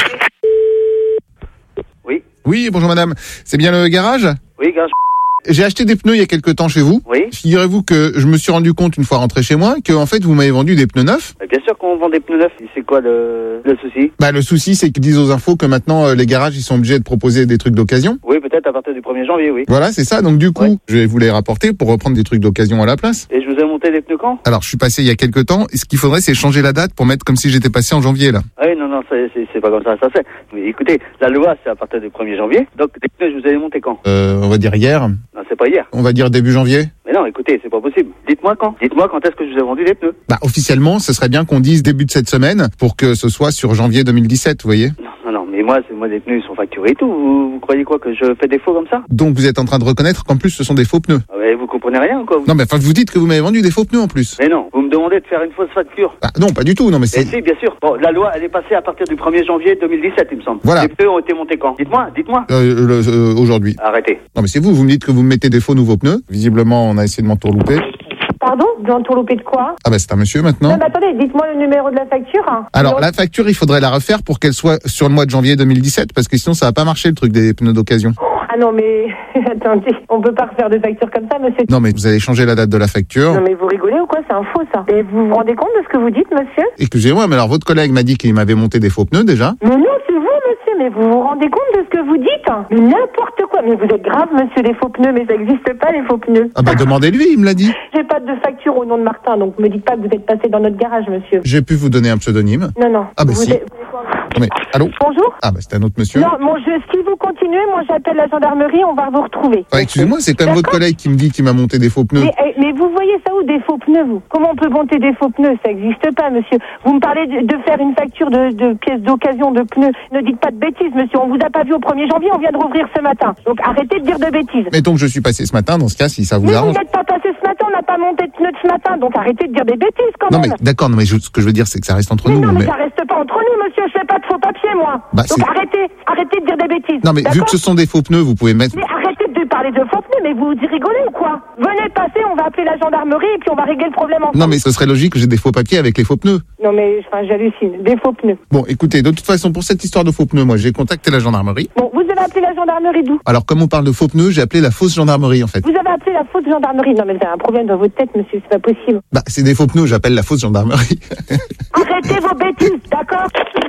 Oui, bonjour madame. C'est bien le garage? Oui, garage. J'ai acheté des pneus il y a quelque temps chez vous. Oui. Figurez-vous que je me suis rendu compte une fois rentré chez moi que en fait vous m'avez vendu des pneus neufs. Bien sûr qu'on vend des pneus neufs. C'est quoi le souci? Bah le souci c'est qu'ils disent aux infos que maintenant les garages ils sont obligés de proposer des trucs d'occasion. Oui, peut-être à partir du 1er janvier, oui. Voilà, c'est ça. Donc du coup, je vais vous les rapporter pour reprendre des trucs d'occasion à la place. Et je vous ai monté des pneus quand? Alors je suis passé il y a quelque temps. Et ce qu'il faudrait c'est changer la date pour mettre comme si j'étais passé en janvier là. Ah oui, non, c'est pas comme ça se fait. Mais écoutez, la loi c'est à partir du 1er janvier. Donc des pneus je vous ai monté quand? On va dire hier. Non, c'est pas hier. On va dire début janvier. Mais non, écoutez, c'est pas possible. Dites-moi quand. Dites-moi quand est-ce que je vous ai vendu des pneus. Bah officiellement, ce serait bien qu'on dise début de cette semaine pour que ce soit sur janvier 2017, vous voyez. Non, mais moi les pneus ils sont facturés et tout. Vous croyez quoi que je fais des faux comme ça? Donc vous êtes en train de reconnaître qu'en plus ce sont des faux pneus. Ah ouais, vous comprenez rien ou quoi vous? Non mais enfin vous dites que vous m'avez vendu des faux pneus en plus. Mais non, vous me demandez de faire une fausse facture. Bah, non, pas du tout. Non mais c'est. Si, bien sûr. Bon, la loi elle est passée à partir du 1er janvier 2017, il me semble. Voilà. Les pneus ont été montés quand? Dites-moi. Aujourd'hui. Arrêtez. Non mais c'est vous me dites que vous me mettez des faux nouveaux pneus. Visiblement on a essayé de m'entourlouper. Pardon? D'entourlouper de quoi? Ah bah c'est un monsieur maintenant. Non, mais attendez, dites-moi le numéro de la facture. Hein. Alors la facture il faudrait la refaire pour qu'elle soit sur le mois de janvier 2017 parce que sinon ça va pas marcher le truc des pneus d'occasion. Ah non mais attendez, on peut pas refaire de facture comme ça, monsieur. Non mais vous allez changer la date de la facture. Non mais vous rigolez ou quoi? C'est un faux ça. Et vous vous rendez compte de ce que vous dites, monsieur? Excusez-moi mais alors votre collègue m'a dit qu'il m'avait monté des faux pneus déjà. Mais non, c'est vous, monsieur. Mais vous vous rendez compte de ce que vous dites? Mais n'importe quoi. Mais vous êtes grave, monsieur, des faux pneus. Mais ça n'existe pas, les faux pneus. Ah bah demandez-lui, il me l'a dit. J'ai pas de facture au nom de Martin, donc me dites pas que vous êtes passé dans notre garage, monsieur. J'ai pu vous donner un pseudonyme. Non. Ah bah si. Non mais allô? Bonjour. Ah bah c'était un autre monsieur. Non, si vous continuez, moi j'appelle la gendarmerie, on va vous retrouver. Ouais, excusez-moi, c'est quand même votre collègue qui me dit qu'il m'a monté des faux pneus. Mais vous voyez ça où, des faux pneus, vous? Comment on peut monter des faux pneus? Ça n'existe pas, monsieur. Vous me parlez de faire une facture de pièces d'occasion de pneus. Ne dites pas de bêtises, monsieur. On vous a pas vu au 1er janvier, on vient de rouvrir ce matin. Donc arrêtez de dire de bêtises. Mettons que je suis passé ce matin, dans ce cas, si ça vous mais arrange. vous n'êtes pas passé ce matin, on n'a pas monté de pneus ce matin, donc arrêtez de dire des bêtises quand Non même. mais d'accord, non mais ce que je veux dire c'est que ça reste entre nous. Non mais ça reste pas entre nous, monsieur. Je fais pas de faux papiers, moi. Bah, donc arrêtez de dire des bêtises. Non mais vu que ce sont des faux pneus, vous pouvez mettre. Mais arrêtez de parler de faux pneus, mais vous rigolez ou quoi? Venez passer, on va appeler la gendarmerie et puis on va régler le problème ensemble. Non mais ce serait logique que j'ai des faux papiers avec les faux pneus. Non mais j'hallucine, des faux pneus. Bon écoutez, de toute façon pour cette histoire de faux pneus, moi j'ai contacté la gendarmerie. Bon, vous avez appelé la gendarmerie d'où? Alors comme on parle de faux pneus, j'ai appelé la fausse gendarmerie en fait. Vous avez appelé la fausse gendarmerie? Non mais vous avez un problème dans votre tête, monsieur, c'est pas possible. Bah c'est des faux pneus, j'appelle la fausse gendarmerie. Arrêtez vos bêtises, d'accord?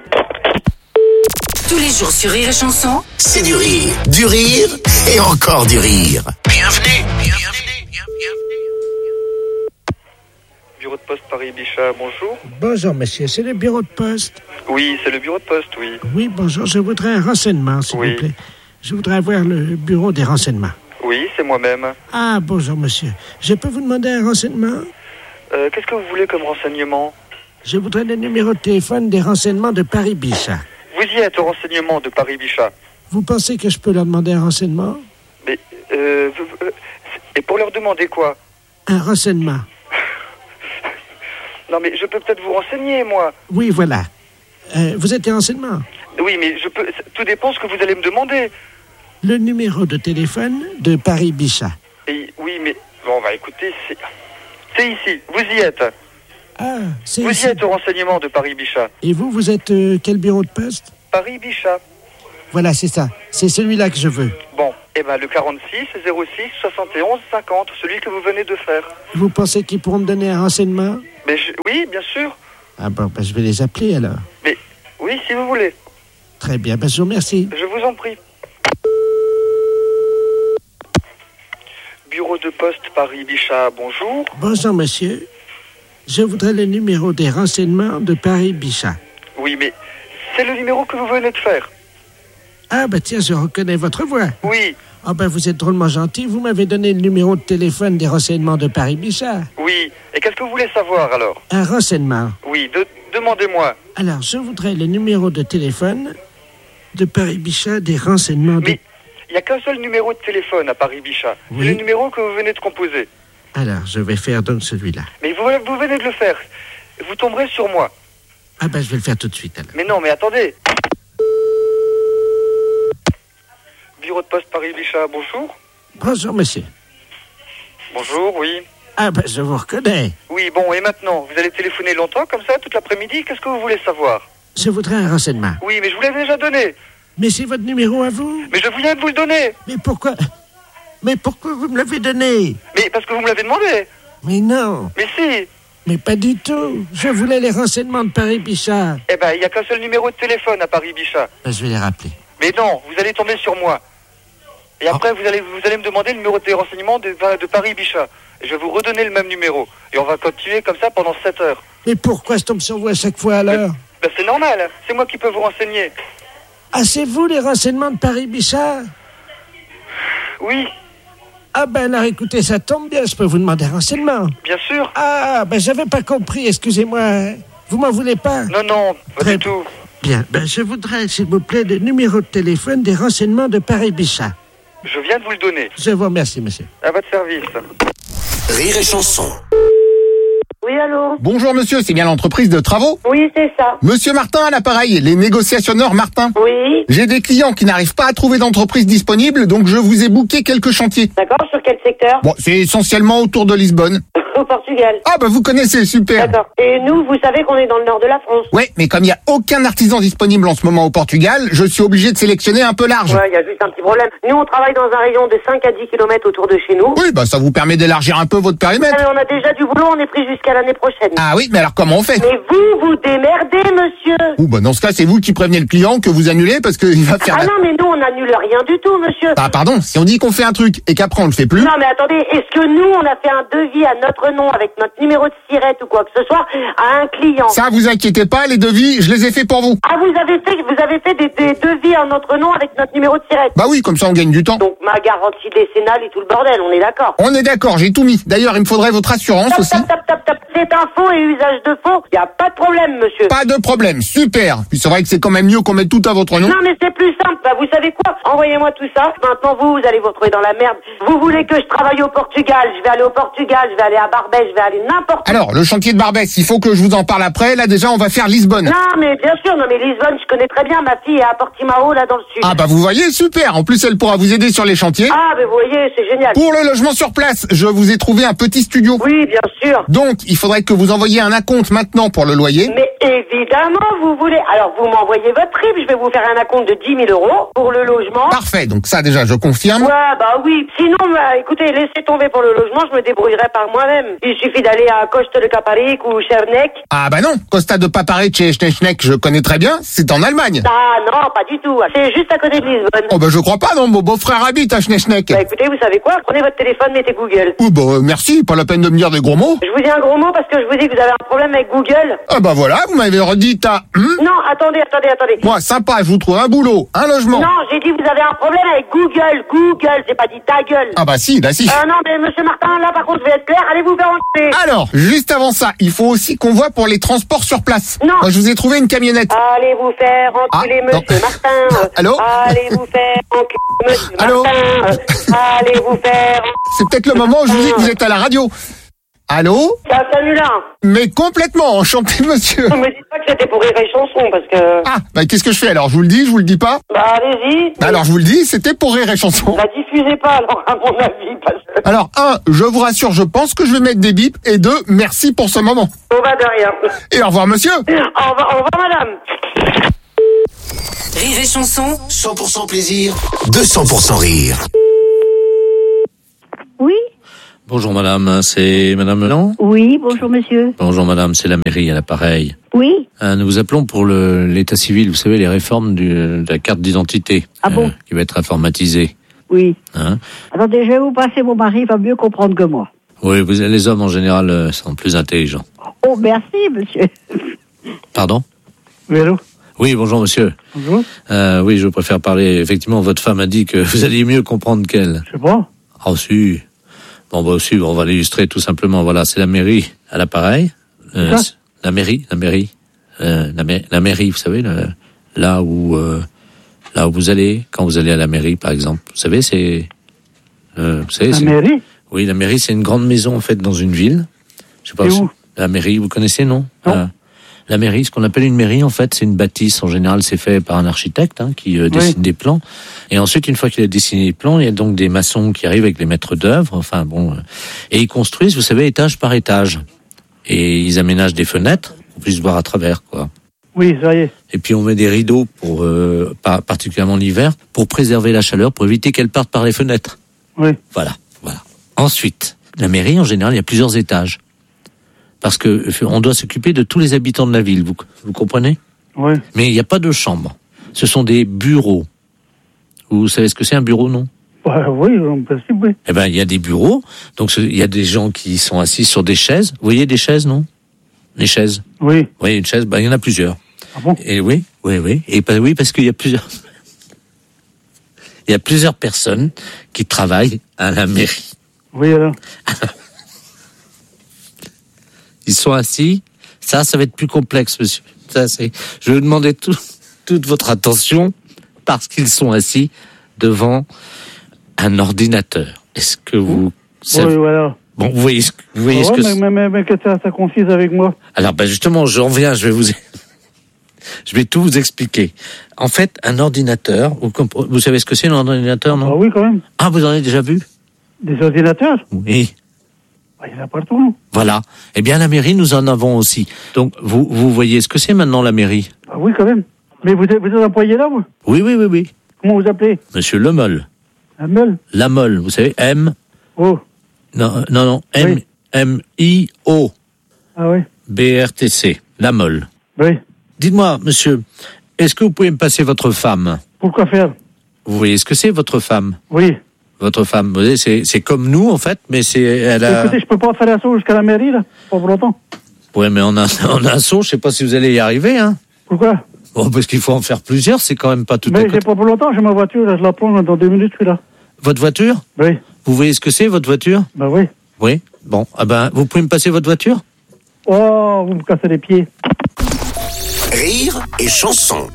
Tous les jours sur Rire et Chanson, c'est du rire et encore du rire. Bienvenue. Bureau de poste Paris-Bichat, bonjour. Bonjour, monsieur, c'est le bureau de poste. Oui, c'est le bureau de poste, oui. Oui, bonjour, je voudrais un renseignement, s'il vous plaît. Je voudrais avoir le bureau des renseignements. Oui, c'est moi-même. Ah, bonjour, monsieur. Je peux vous demander un renseignement? Qu'est-ce que vous voulez comme renseignement? Je voudrais le numéro de téléphone des renseignements de Paris-Bichat. Vous y êtes au renseignement de Paris-Bichat. Vous pensez que je peux leur demander un renseignement? Mais, et pour leur demander quoi? Un renseignement. Non, mais je peux peut-être vous renseigner, moi. Oui, voilà. Vous êtes des renseignements? Oui, mais je peux... Tout dépend ce que vous allez me demander. Le numéro de téléphone de Paris-Bichat. Oui, mais... Bon, écoutez, c'est ici. Vous y êtes. Ah, Vous y êtes au renseignement de Paris-Bichat. Et vous êtes quel bureau de poste? Paris-Bichat. Voilà, c'est ça. C'est celui-là que je veux. Bon, le 46 06 71 50, celui que vous venez de faire. Vous pensez qu'ils pourront me donner un renseignement? Oui, bien sûr. Ah bon, je vais les appeler alors. Mais oui, si vous voulez. Très bien, je vous remercie. Je vous en prie. Bureau de poste Paris-Bichat, bonjour. Bonjour, monsieur. Je voudrais le numéro des renseignements de Paris-Bichat. Oui, mais c'est le numéro que vous venez de faire. Ah, tiens, je reconnais votre voix. Oui. Ah, vous êtes drôlement gentil. Vous m'avez donné le numéro de téléphone des renseignements de Paris-Bichat. Oui. Et qu'est-ce que vous voulez savoir, alors? Un renseignement. Oui, demandez-moi. Alors, je voudrais le numéro de téléphone de Paris-Bichat des renseignements de... Mais il n'y a qu'un seul numéro de téléphone à Paris-Bichat. Oui. C'est le numéro que vous venez de composer. Alors, je vais faire donc celui-là. Mais vous venez de le faire. Vous tomberez sur moi. Ah, je vais le faire tout de suite, alors. Mais non, mais attendez. Bureau de poste Paris-Bichat, bonjour. Bonjour, monsieur. Bonjour, oui. Ah, je vous reconnais. Oui, bon, et maintenant, vous allez téléphoner longtemps, comme ça, toute l'après-midi? Qu'est-ce que vous voulez savoir? Je voudrais un renseignement. Oui, mais je vous l'ai déjà donné. Mais c'est votre numéro à vous? Mais je viens de vous le donner. Mais pourquoi vous me l'avez donné? Mais parce que vous me l'avez demandé. Mais non. Mais si. Mais pas du tout. Je voulais les renseignements de Paris-Bichat. Il n'y a qu'un seul numéro de téléphone à Paris-Bichat. Je vais les rappeler. Mais non, vous allez tomber sur moi. Et après, vous allez me demander le numéro de renseignements de Paris-Bichat. Et je vais vous redonner le même numéro. Et on va continuer comme ça pendant 7 heures. Mais pourquoi je tombe sur vous à chaque fois alors? C'est normal. C'est moi qui peux vous renseigner. Ah, c'est vous les renseignements de Paris-Bichat? Oui. Ah alors écoutez, ça tombe bien, je peux vous demander un renseignement. Bien sûr. Ah, j'avais pas compris, excusez-moi. Vous m'en voulez pas? Non, pas du tout. Bien, je voudrais, s'il vous plaît, le numéro de téléphone des renseignements de Paris-Bichat. Je viens de vous le donner. Je vous remercie, monsieur. À votre service. Rire et chanson. Oui, allô? Bonjour monsieur, c'est bien l'entreprise de travaux? Oui, c'est ça. Monsieur Martin à l'appareil, les négociationneurs Martin. Oui. J'ai des clients qui n'arrivent pas à trouver d'entreprise disponible, donc je vous ai booké quelques chantiers. D'accord, sur quel secteur? Bon, c'est essentiellement autour de Lisbonne. Au Portugal. Ah vous connaissez, super. D'accord. Et nous, vous savez qu'on est dans le nord de la France. Ouais, mais comme il n'y a aucun artisan disponible en ce moment au Portugal, je suis obligé de sélectionner un peu large. Ouais, il y a juste un petit problème. Nous, on travaille dans un rayon de 5 à 10 km autour de chez nous. Oui, ça vous permet d'élargir un peu votre périmètre. Mais on a déjà du boulot, on est pris jusqu'à l'année prochaine. Ah oui, mais alors comment on fait? Mais vous démerdez, monsieur. Dans ce cas, c'est vous qui prévenez le client que vous annulez parce qu'il va faire... Ah non, mais nous, on n'annule rien du tout, monsieur. Ah pardon, si on dit qu'on fait un truc et qu'après on le fait plus... Non, mais attendez, est-ce que nous, on a fait un devis à notre nom avec notre numéro de sirette ou quoi que ce soit à un client? Ça, vous inquiétez pas, les devis, je les ai faits pour vous. Ah, vous avez fait des devis à notre nom avec notre numéro de sirette? Bah oui, comme ça on gagne du temps. Donc ma garantie décennale et tout le bordel, on est d'accord? On est d'accord, j'ai tout mis. D'ailleurs, il me faudrait votre assurance aussi. C'est un faux et usage de faux. Y a pas de problème, monsieur. Pas de problème, super. Puis c'est vrai que c'est quand même mieux qu'on mette tout à votre nom. Non, mais c'est plus simple. Vous savez quoi? Envoyez-moi tout ça. Maintenant, vous allez vous retrouver dans la merde. Vous voulez que je travaille au Portugal? Je vais aller au Portugal, je vais aller à Barbès, je vais aller n'importe où. Alors, le chantier de Barbès, il faut que je vous en parle après. Là, déjà, on va faire Lisbonne. Non, mais bien sûr, Lisbonne, je connais très bien. Ma fille est à Portimao, là, dans le sud. Ah vous voyez, super. En plus, elle pourra vous aider sur les chantiers. Ah, vous voyez, c'est génial. Pour le logement sur place, je vous ai trouvé un petit studio. Oui, bien sûr. Donc, il faudrait que vous envoyiez un acompte maintenant pour le loyer. Mais évidemment, vous voulez. Alors, vous m'envoyez votre RIB, je vais vous faire un acompte de 10 000 € pour le logement. Parfait, donc ça déjà, je confirme. Ouais, oui. Sinon, écoutez, laissez tomber pour le logement, je me débrouillerai par moi-même. Il suffit d'aller à Costa de Caparic ou Chernec. Ah non, Costa de Paparic et Schneschneck, je connais très bien, c'est en Allemagne. Ah non, pas du tout. C'est juste à côté de Lisbonne. Oh je crois pas, non, mon beau-frère habite à Schneschneck. Écoutez, vous savez quoi? Prenez votre téléphone, mettez Google. Merci, pas la peine de me dire des gros mots. Je vous dis un gros mot parce que je vous dis que vous avez un problème avec Google. Ah voilà, vous m'avez redit Non, attendez. Moi, sympa, je vous trouve un boulot, un logement. Non, j'ai dit vous avez un problème avec Google. Google, j'ai pas dit ta gueule. Ah si. Non, mais monsieur Martin, là par contre, je vais être clair, allez vous faire enculer. Alors, juste avant ça, il faut aussi qu'on voit pour les transports sur place. Non. Moi, je vous ai trouvé une camionnette. Allez vous faire enculer, monsieur Martin. Allô? Allez vous faire enculer, monsieur Allô? Martin. Allez vous faire... C'est peut-être le moment où je vous dis que vous êtes à la radio. Allô? Ça s'annule. Mais complètement, enchanté monsieur. Ne me dites pas que c'était pour Rire et Chanson, parce que... Ah, bah qu'est-ce que je fais alors? Je vous le dis, je vous le dis pas? Bah allez-y. Bah, alors je vous le dis, c'était pour Rire et Chanson. La diffusez pas alors, à mon avis, parce que... Alors, 1, je vous rassure, je pense que je vais mettre des bips, et 2, merci pour ce moment. Oh bah de rien. Et au revoir monsieur. Au revoir madame. Rire et Chanson. 100% plaisir, 200% rire. Oui. Bonjour madame, c'est madame Melan? Oui, bonjour monsieur. Bonjour madame, c'est la mairie à l'appareil. Oui. Nous vous appelons pour l'état civil, vous savez, les réformes de la carte d'identité. Ah bon? Qui va être informatisée. Oui. Hein? Attendez, je vais vous passer, mon mari, il va mieux comprendre que moi. Oui, les hommes en général sont plus intelligents. Oh, merci monsieur. Pardon? Oui, allô? Oui, bonjour monsieur. Bonjour. Oui, je préfère parler. Effectivement, votre femme a dit que vous alliez mieux comprendre qu'elle. Je sais pas. Ah, si. Bon, bah, aussi, on va l'illustrer tout simplement. Voilà, c'est la mairie à l'appareil. La mairie. La mairie, vous savez, là où vous allez, quand vous allez à la mairie, par exemple. Vous savez, c'est... vous savez, La mairie? Oui, la mairie, c'est une grande maison, en fait, dans une ville. Je sais pas où? La mairie, vous connaissez, non? Non. La mairie, ce qu'on appelle une mairie, en fait, c'est une bâtisse. En général, c'est fait par un architecte qui dessine des plans. Et ensuite, une fois qu'il a dessiné les plans, il y a donc des maçons qui arrivent avec les maîtres d'œuvre. Enfin bon, et ils construisent, vous savez, étage par étage. Et ils aménagent des fenêtres pour qu'on puisse voir à travers, quoi. Oui, ça y est. Et puis on met des rideaux pour, particulièrement l'hiver, pour préserver la chaleur, pour éviter qu'elle parte par les fenêtres. Oui. Voilà. Ensuite, la mairie, en général, il y a plusieurs étages. Parce que on doit s'occuper de tous les habitants de la ville, vous comprenez? Oui. Mais il n'y a pas de chambre. Ce sont des bureaux. Vous savez ce que c'est un bureau, non? Bah, oui, en principe, oui. Eh ben, il y a des bureaux. Donc, il y a des gens qui sont assis sur des chaises. Vous voyez des chaises, non? Les chaises. Oui. Vous voyez une chaise? Il y en a plusieurs. Ah bon? Et oui. Et oui, parce qu'il y a plusieurs. Il y a plusieurs personnes qui travaillent à la mairie. Oui, alors. Ils sont assis. Ça va être plus complexe, monsieur. Je vais vous demander toute votre attention parce qu'ils sont assis devant un ordinateur. Est-ce que vous savez... Oui, voilà. Bon, vous voyez ce que c'est. Mais que ça confise avec moi. Alors, justement, j'en viens, je vais tout vous expliquer. En fait, un ordinateur, vous savez ce que c'est un ordinateur, non? Ah oui, quand même. Ah, vous en avez déjà vu? Des ordinateurs? Oui. Il y en a partout, non? Voilà. Eh bien, la mairie, nous en avons aussi. Donc, vous voyez ce que c'est maintenant, la mairie? Ah oui, quand même. Mais vous êtes employé là, vous? Oui. Comment vous appelez? Monsieur Lemolle. Lemolle? Lamolle, vous savez, M... Oh. Non, Oui. M-I-O. Ah oui. B-R-T-C. Lamolle. Oui. Dites-moi, monsieur, est-ce que vous pouvez me passer votre femme? Pourquoi faire? Vous voyez ce que c'est, votre femme? Oui. Votre femme, vous voyez, c'est comme nous, en fait, mais elle a... Écoutez, je peux pas faire l'assaut jusqu'à la mairie, là, pas pour longtemps. Ouais, mais on a un saut, je sais pas si vous allez y arriver, hein. Pourquoi? Bon, parce qu'il faut en faire plusieurs, c'est quand même pas tout à Mais côté. j'ai pas pour longtemps, j'ai ma voiture, là, je la prends dans 2 minutes, je suis là. Votre voiture? Oui. Vous voyez ce que c'est, votre voiture? Ben oui. Oui? Bon, vous pouvez me passer votre voiture? Oh, vous me cassez les pieds. Rire et chanson.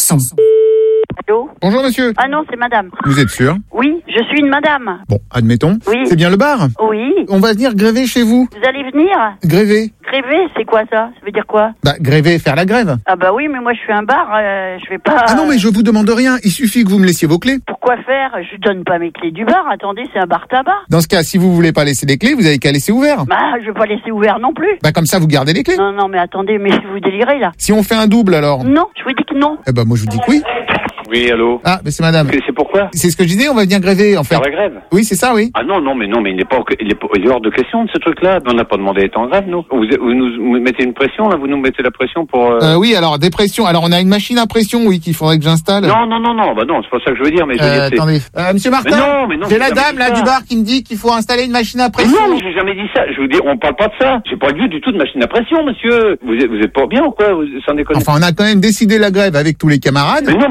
Allô? Bonjour monsieur. Ah non, c'est madame. Vous êtes sûr? Oui, je suis une madame. Bon, admettons. Oui. C'est bien le bar? Oui. On va venir gréver chez vous. Vous allez venir? Gréver? Gréver, c'est quoi ça? Ça veut dire quoi? Bah, gréver, faire la grève. Ah bah oui, mais moi je suis un bar, je vais pas... Ah non, mais je vous demande rien. Il suffit que vous me laissiez vos clés. Pourquoi faire? Je donne pas mes clés du bar, attendez, c'est un bar tabac. Dans ce cas, si vous voulez pas laisser les clés, vous avez qu'à laisser ouvert. Bah, je vais pas laisser ouvert non plus. Bah, comme ça, vous gardez les clés. Non, mais attendez, mais vous délirez là. Si on fait un double, alors? Non, je vous dis que non. Eh ben, moi, je vous dis que oui. Oui, allô? Ah, mais c'est madame. C'est pourquoi? C'est ce que je disais, on va venir gréver, en fait. Faire la grève? Oui, c'est ça, oui. Ah non, mais il n'est pas, il est hors de question de ce truc-là. On n'a pas demandé d'être en grève, nous. Vous nous mettez une pression, là, vous nous mettez la pression pour... Oui, alors, des pressions. Alors, on a une machine à pression, oui, qu'il faudrait que j'installe. Non, bah non, c'est pas ça que je veux dire, mais je veux dire, attendez. Monsieur Martin? Mais non, c'est la dame, là, du bar qui me dit qu'il faut installer une machine à pression. Non, mais j'ai jamais dit ça. Je vous dis, on parle pas de ça. J'ai pas le lieu du tout de machine à pression, monsieur. Vous êtes pas bien ou quoi? Sans déconner. Enfin, on a quand même décidé la grève avec tous les camarades. Mais non, mais on n'est pas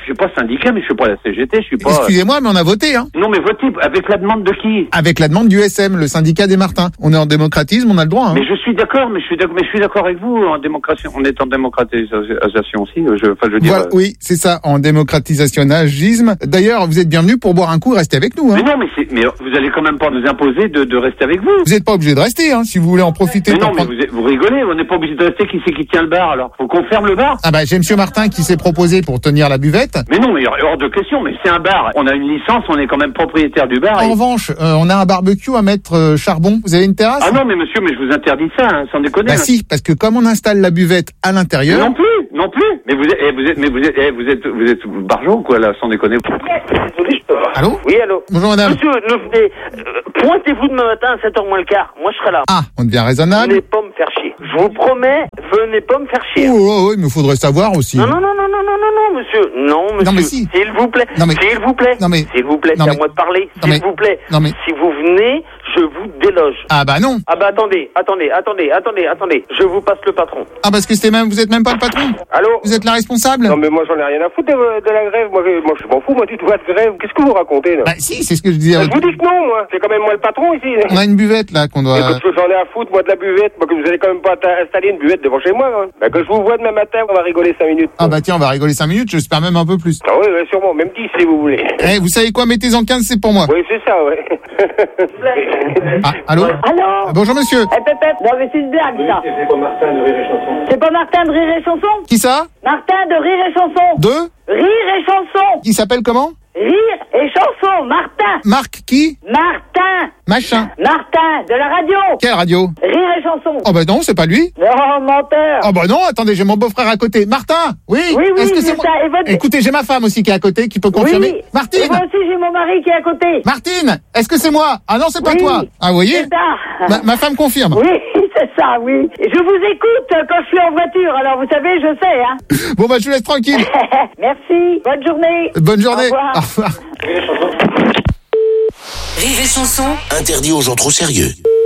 suis pas syndicat, mais je suis pas la CGT, je suis pas... Excusez-moi, mais on a voté, hein. Non, mais votez avec la demande de qui? Avec la demande du SM, le syndicat des Martins. On est en démocratisme, on a le droit, hein. Mais je suis d'accord, mais je suis d'accord avec vous, en démocratie, on est en démocratisation aussi, je veux dire... Voilà, oui, c'est ça, en démocratisationnagisme. D'ailleurs, vous êtes bienvenus pour boire un coup, restez avec nous, hein. Mais non, mais vous allez quand même pas nous imposer de rester avec vous. Vous n'êtes pas obligé de rester, hein, si vous voulez en profiter. Mais non, mais vous rigolez, on n'est pas obligé de rester, qui c'est qui tient le bar, alors? Faut qu'on ferme le bar? Ah bah, j'ai monsieur Martin qui s'est proposé pour tenir la buvette. Mais non, mais hors de question, mais c'est un bar. On a une licence, on est quand même propriétaire du bar. En revanche, on a un barbecue à mettre charbon. Vous avez une terrasse? Ah non, mais monsieur, mais je vous interdis ça, hein, sans déconner. Bah si, parce que comme on installe la buvette à l'intérieur. Non plus. Mais vous êtes barjot, quoi, là, sans déconner. Allô? Oui, allô. Bonjour, madame. Monsieur, pointez-vous demain matin à 7h moins le quart. Moi, je serai là. Ah, on devient raisonnable. Venez pas me faire chier. Je vous promets, venez pas me faire chier. Oh, il me faudrait savoir aussi. Non, monsieur. Non, monsieur. Non, mais si. S'il vous plaît. Non, mais... S'il vous plaît. Non, mais... S'il vous plaît, c'est à moi de parler. S'il vous plaît. Non, mais... Si vous venez, je vous déloge. Ah bah non. Ah bah attendez. Je vous passe le patron. Ah parce que vous êtes même pas le patron. Allô? Vous êtes la responsable? Non mais moi j'en ai rien à foutre de la grève. Moi je m'en fous, moi du tout pas de grève. Qu'est-ce que vous racontez là? Bah si, c'est ce que je disais. Je vous dis que non, moi. C'est quand même moi le patron ici. On a une buvette là qu'on doit... Écoute, j'en ai à foutre moi de la buvette. Moi que vous allez quand même pas installer une buvette devant chez moi. Hein. Bah que je vous vois demain matin, on va rigoler 5 minutes. Ah bah tiens, on va rigoler 5 minutes, j'espère même un peu plus. Ah oui, sûrement, même 10 si vous voulez. Eh, vous savez quoi, mettez-en 15, c'est pour moi. Oui, c'est ça, ouais. Ah, allô? Allô? Bonjour monsieur. Non mais c'est une blague ça. C'est pas Martin de Rire et Chanson. C'est pas Martin de Rire et Chanson? Qui ça? Martin de Rire et Chanson. De? Rire et Chanson. Il s'appelle comment? Rire et Chanson, Martin. Marc qui? Martin. Machin. Martin, de la radio. Quelle radio? Rire et Chanson. Oh bah non, c'est pas lui. Non, menteur. Oh bah non, attendez, j'ai mon beau-frère à côté. Martin? Oui. Oui, Est-ce que c'est moi? ça. Et votre... Écoutez, j'ai ma femme aussi qui est à côté, qui peut confirmer. Oui. Martine. Et moi aussi, j'ai mon mari qui est à côté. Martine, est-ce que c'est moi? Ah non, c'est pas toi. Ah, vous voyez? C'est ça. Ma femme confirme. Oui, c'est ça, oui. Je vous écoute quand je suis en voiture, alors vous savez, je sais, hein. Bon bah je vous laisse tranquille. Merci, bonne journée. Bonne journée. Au revoir. Au revoir. Rire et Chanson. Interdit aux gens trop sérieux.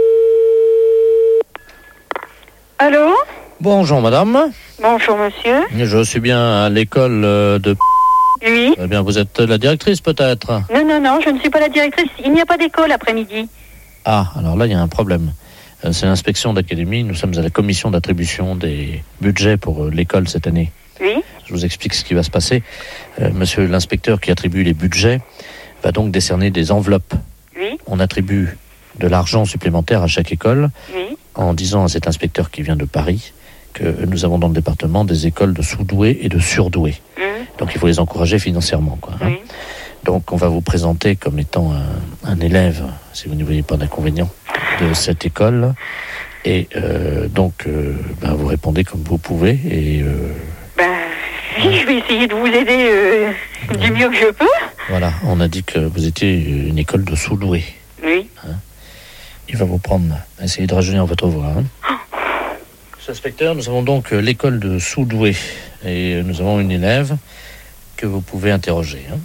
Allô? Bonjour madame. Bonjour monsieur. Je suis bien à l'école de... Oui. Eh bien, vous êtes la directrice peut-être? Non, je ne suis pas la directrice. Il n'y a pas d'école après-midi. Ah, alors là, il y a un problème. C'est l'inspection d'académie. Nous sommes à la commission d'attribution des budgets pour l'école cette année. Oui. Je vous explique ce qui va se passer. Monsieur l'inspecteur qui attribue les budgets va donc décerner des enveloppes. Oui. On attribue de l'argent supplémentaire à chaque école Oui. en disant à cet inspecteur qui vient de Paris que nous avons dans le département des écoles de sous-doués et de surdoués. Donc il faut les encourager financièrement, quoi. Hein. Donc on va vous présenter comme étant un élève, si vous ne voyez pas d'inconvénient, de cette école. Et vous répondez comme vous pouvez. Et Oui, je vais essayer de vous aider du mieux que je peux. voilà, on a dit que vous étiez une école de sous-doués. Oui. Hein. Il va vous prendre, essayer de rajeunir votre voix. Hein. Monsieur l'inspecteur, nous avons donc l'école de sous-doués. Et nous avons une élève que vous pouvez interroger. Hein.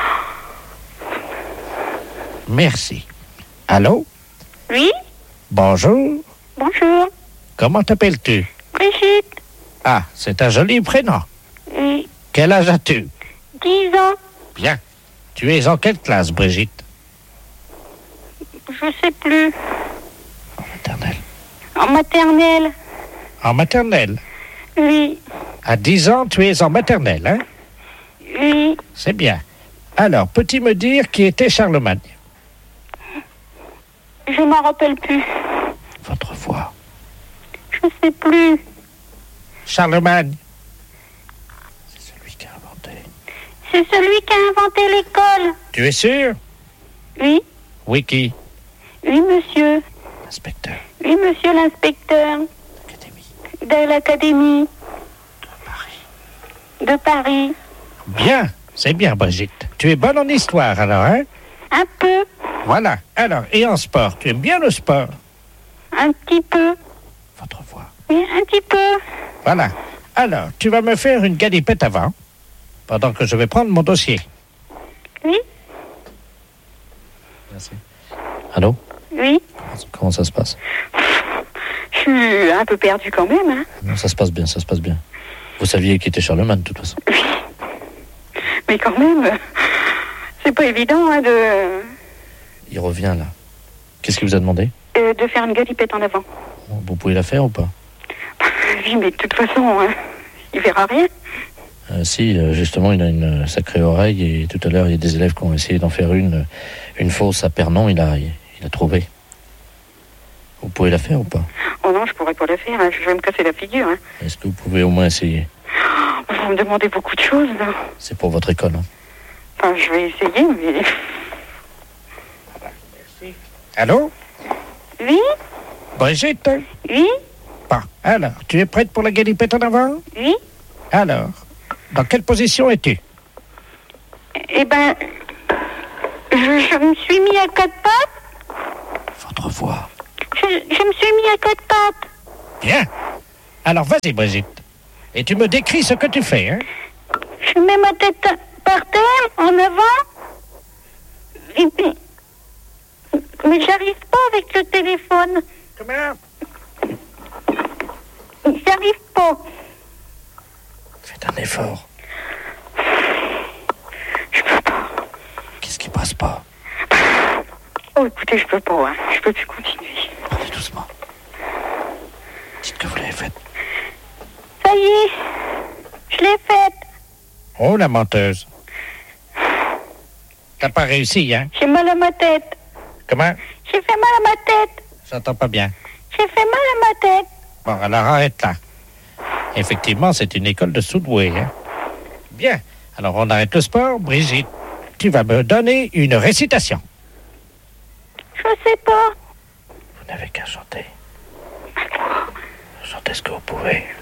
Merci. Allô? Oui? Bonjour. Bonjour. Comment t'appelles-tu? Brigitte. Ah, c'est un joli prénom. Oui. Quel âge as-tu? 10 ans. Bien. Tu es en quelle classe, Brigitte? Je sais plus. En maternelle. En maternelle. En maternelle? Oui. À 10 ans, tu es en maternelle, hein? Oui. C'est bien. Alors, peux-tu me dire qui était Charlemagne? Je m'en rappelle plus. Votre voix. Je sais plus. Charlemagne. C'est celui qui a inventé l'école. Tu es sûr? Oui. Oui, qui? Oui, monsieur. L'inspecteur. Oui, monsieur l'inspecteur. De l'académie. De Paris. Bien, c'est bien, Brigitte. Tu es bonne en histoire, alors, hein? Un peu. Voilà. Alors, et en sport? Tu aimes bien le sport? Un petit peu. Votre voix. Oui, un petit peu. Voilà. Alors, tu vas me faire une galipette avant, pendant que je vais prendre mon dossier. Oui. Merci. Allô? Oui. Comment ça se passe? Je suis un peu perdue quand même, hein. Non, ça se passe bien, ça se passe bien. Vous saviez qui était Charlemagne, de toute façon. Mais quand même, c'est pas évident hein, Il revient là. Qu'est-ce qu'il vous a demandé? De faire une galipette en avant. Vous pouvez la faire ou pas? Oui, mais de toute façon, il verra rien. Si, justement, il a une sacrée oreille et tout à l'heure, il y a des élèves qui ont essayé d'en faire une fausse à Pernon, il a trouvé. Vous pouvez la faire ou pas? Oh non, je pourrais pas la faire, hein. Je vais me casser la figure. Hein. Est-ce que vous pouvez au moins essayer? Vous me demandez beaucoup de choses, là. C'est pour votre école, hein. Enfin, je vais essayer, mais... Merci. Allô? Oui? Brigitte? Oui? Bon, alors, tu es prête pour la galipette en avant? Oui? Alors, dans quelle position es-tu? Eh ben, je me suis mis à 4 pattes. Votre voix. Je me suis mis à 4 pattes. Bien. Alors, vas-y, Brigitte. Et tu me décris ce que tu fais, hein? Je mets ma tête par terre, en avant. Et puis... Mais j'arrive pas avec le téléphone. Comment? J'arrive pas. Faites un effort. Je peux pas. Qu'est-ce qui passe pas? Oh, écoutez, je peux pas, hein. Je peux plus continuer. Parlez doucement. Dites que vous l'avez faite. Ça y est, je l'ai faite. Oh, la menteuse. T'as pas réussi, hein? J'ai mal à ma tête. Comment? J'ai fait mal à ma tête. J'entends pas bien. J'ai fait mal à ma tête. Bon, alors arrête là. Effectivement, c'est une école de soudoués, hein? Bien. Alors, on arrête le sport. Brigitte, tu vas me donner une récitation. Je sais pas. Vous n'avez qu'à chanter. Chantez ce que vous pouvez.